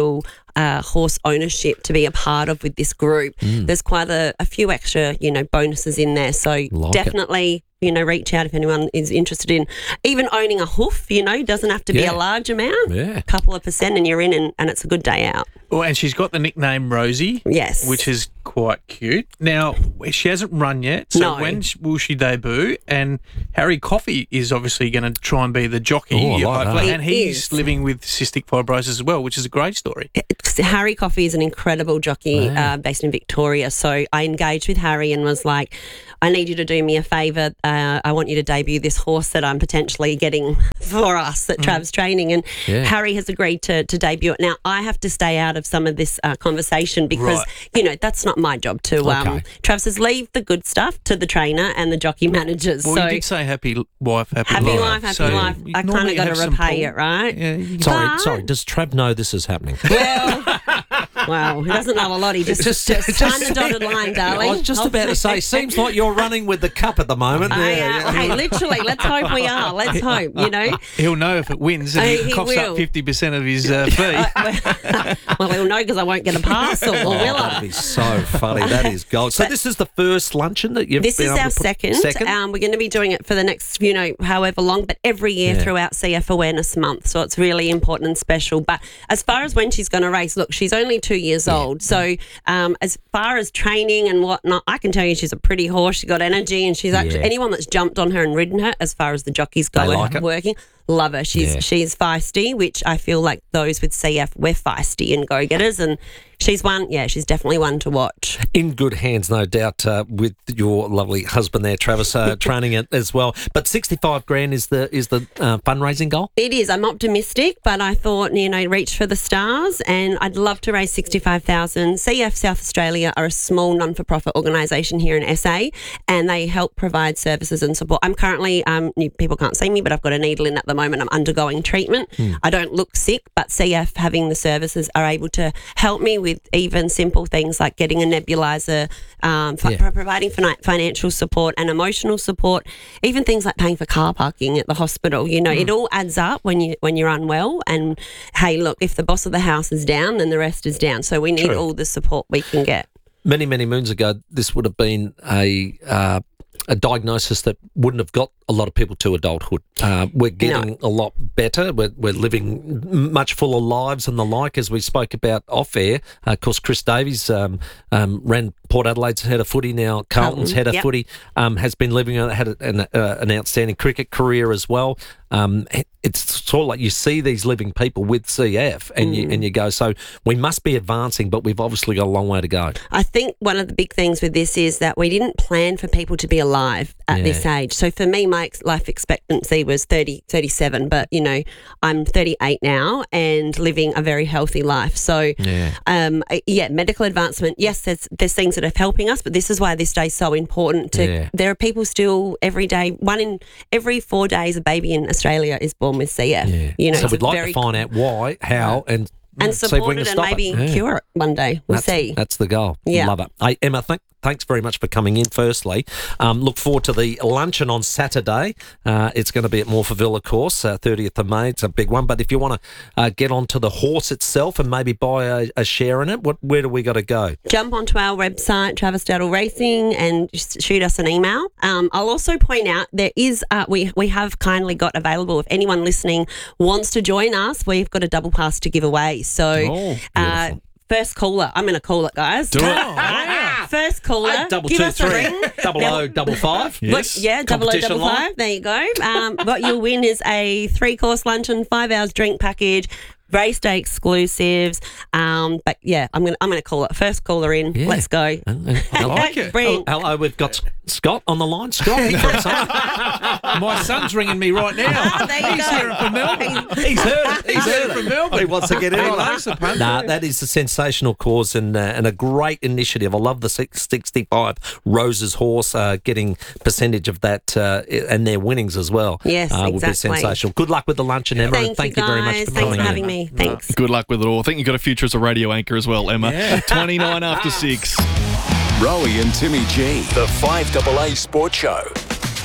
uh, horse ownership to be a part of with this group. Mm. There's quite a, a few extra, you know, bonuses in there. So Like definitely. it. You know, reach out if anyone is interested in even owning a hoof, you know, doesn't have to be Yeah. a large amount, Yeah. a couple of percent and you're in and, and it's a good day out. Well, and she's got the nickname Rosie. Yes. Which is quite cute. Now, she hasn't run yet, so No. when sh- will she debut? And Harry Coffey is obviously going to try and be the jockey. Oh, I like hopefully, that. and He he's is. living with cystic fibrosis as well, which is a great story. Harry Coffey is an incredible jockey Wow. uh, based in Victoria. So I engaged with Harry and was like, I need you to do me a favour. Uh, I want you to debut this horse that I'm potentially getting for us at Trav's training. And Yeah. Harry has agreed to, to debut it. Now, I have to stay out of some of this uh, conversation because, Right. you know, that's not my job to. Um, Okay. Trav says, leave the good stuff to the trainer and the jockey managers. Well, so you did say happy l- wife, happy, happy life. wife, happy So life. you I kind normally of got to have some repay pull. it, right? Yeah, you- Sorry, But- sorry. Does Trav know this is happening? Well, well, he doesn't know a lot. He just, just, just sign the dotted line, darling. I was just about to say, seems like you're running with the cup at the moment. I, Yeah, uh, yeah. Hey, literally, let's hope we are. Let's hope, you know. He'll know if it wins and Uh, he, he coughs will. up fifty percent of his uh, fee. Well, he'll know because I won't get a parcel, or Oh, will that'd I? be so funny. That is gold. So But- this is the first luncheon that you've This been is able our to put- second. Second? Um, we're going to be doing it for the next, you know, however long, but every year Yeah. throughout C F Awareness Month. So it's really important and special. But as far as when she's going to race, look, she's only two years old. So um, as far as training and whatnot, I can tell you she's a pretty horse. She's got energy, and she's actually Yeah. anyone that's jumped on her and ridden her, as far as the jockeys go They and like it. working. Love her. She's Yeah. she's feisty, which I feel like those with C F, we're feisty and go getters, and she's one. Yeah, she's definitely one to watch. In good hands, no doubt, uh, with your lovely husband there, Travis, uh, training it as well. But sixty-five grand is the is the uh, fundraising goal. It is. I'm optimistic, but I thought, you know, reach for the stars, and I'd love to raise sixty-five thousand. C F South Australia are a small non-for-profit organisation here in S A, and they help provide services and support. I'm currently, um, you, people can't see me, but I've got a needle in at the moment. I'm undergoing treatment. I don't look sick, but C F having the services are able to help me with even simple things like getting a nebulizer, um, fi- Yeah. providing fina- financial support and emotional support, even things like paying for car parking at the hospital. You know, it all adds up when you when you're unwell. And hey, look, if the boss of the house is down, then the rest is down. So we need True. all the support we can get. Many many moons ago, this would have been a uh, a diagnosis that wouldn't have got a lot of people to adulthood. Uh, we're getting a lot better. We're, we're living m- much fuller lives and the like, as we spoke about off air. Uh, of course, Chris Davies um, um, ran Port Adelaide's head of footy, now Carlton's Carlton, head of yep. footy, um, has been living, uh, had an, uh, an outstanding cricket career as well. Um, it's sort of like you see these living people with C F and, you, and you go, so we must be advancing, but we've obviously got a long way to go. I think one of the big things with this is that we didn't plan for people to be alive at Yeah. this age. So for me, my ex- life expectancy was thirty, thirty-seven, but, you know, I'm thirty-eight now and living a very healthy life. So, Yeah. um, yeah, medical advancement, yes, there's, there's things that are helping us, but this is why this day is so important. To, Yeah. There are people still every day, one in every four days, a baby in Australia is born with C F. Yeah. You know, so it's we'd a like very to find out why, how, and and see if we support can it and stop maybe it. Yeah. cure it one day. We'll that's, see. That's the goal. Yeah. Love it. Hey, Emma, thank, thanks very much for coming in, firstly. Um, look forward to the luncheon on Saturday. Uh, it's going to be at Morphettville, of course, uh, thirtieth of May. It's a big one. But if you want to uh, get onto the horse itself and maybe buy a, a share in it, what, where do we got to go? Jump onto our website, Travis Daddle Racing, and just shoot us an email. Um, I'll also point out there is uh, we we have kindly got available. If anyone listening wants to join us, we've got a double pass to give away. So, Oh, uh, beautiful. first caller, I'm going to call it, guys. Do it. First caller, Hey, double give two, us a three, ring. double Now- O, double five. What- yeah, double O, Competition double line. five. There you go. Um, what you'll win is a three-course luncheon, five hours drink package, race day exclusives. Um, but yeah, I'm gonna I'm gonna call it first caller in. Yeah. Let's go. I like it. Bring- Oh, hello, we've got Scott on the line. Scott, from Sun- My son's ringing me right now. Oh, there you He's go. hearing from Melbourne. He's heard it. He's heard it from Melbourne. He wants to get in. Oh, that's a punt. Nah, that is a sensational cause and uh, and a great initiative. I love the six sixty-five Roses horse uh, getting percentage of that uh, and their winnings as well. Yes, uh, would be exactly. sensational. Good luck with the luncheon, Emma. Thank and thank you, you, very much guys. for Thanks coming for in. having me. Thanks. Good luck with it all. I think you've got a future as a radio anchor as well, Emma. twenty-nine after six. Rowie and Timmy G, the five A A Sports Show.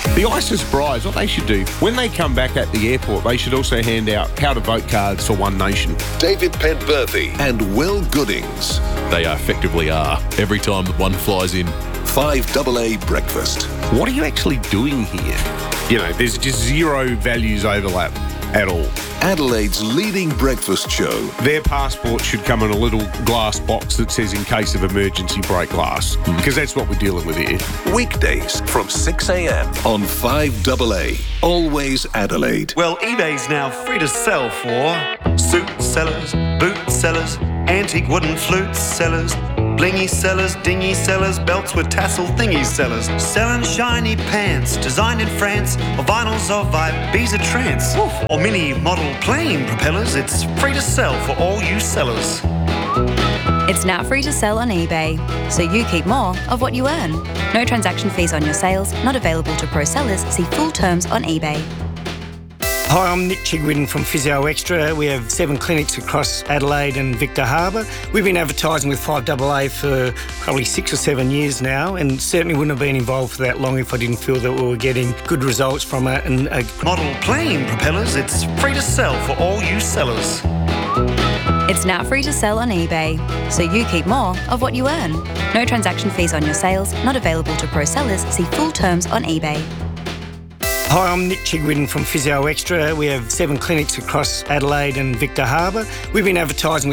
The ISIS Brides, what they should do, when they come back at the airport, they should also hand out how to vote cards for One Nation. David Penberthy and Will Goodings. They effectively are, every time that one flies in. five double A Breakfast. What are you actually doing here? You know, there's just zero values overlap at all. Adelaide's leading breakfast show. Their passport should come in a little glass box that says in case of emergency break glass, because that's what we're dealing with here. Weekdays from six a.m. on five double A. Always Adelaide. Well, eBay's now free to sell for suit sellers, boot sellers, antique wooden flute sellers, blingy sellers, dingy sellers, belts with tassel thingy sellers, selling shiny pants designed in France, or vinyls of Ibiza trance, Oof. or mini model plane propellers. It's free to sell for all you sellers. It's now free to sell on eBay, so you keep more of what you earn. No transaction fees on your sales, not available to pro sellers. See full terms on eBay. Hi, I'm Nick Chigwin from Physio Extra. We have seven clinics across Adelaide and Victor Harbour. We've been advertising with five double A for probably six or seven years now, and certainly wouldn't have been involved for that long if I didn't feel that we were getting good results from it. And a model plane propellers, it's free to sell for all you sellers. It's now free to sell on eBay, so you keep more of what you earn. No transaction fees on your sales, not available to pro sellers. See full terms on eBay. Hi, I'm Nick Chigwin from Physio Extra. We have seven clinics across Adelaide and Victor Harbour. We've been advertising with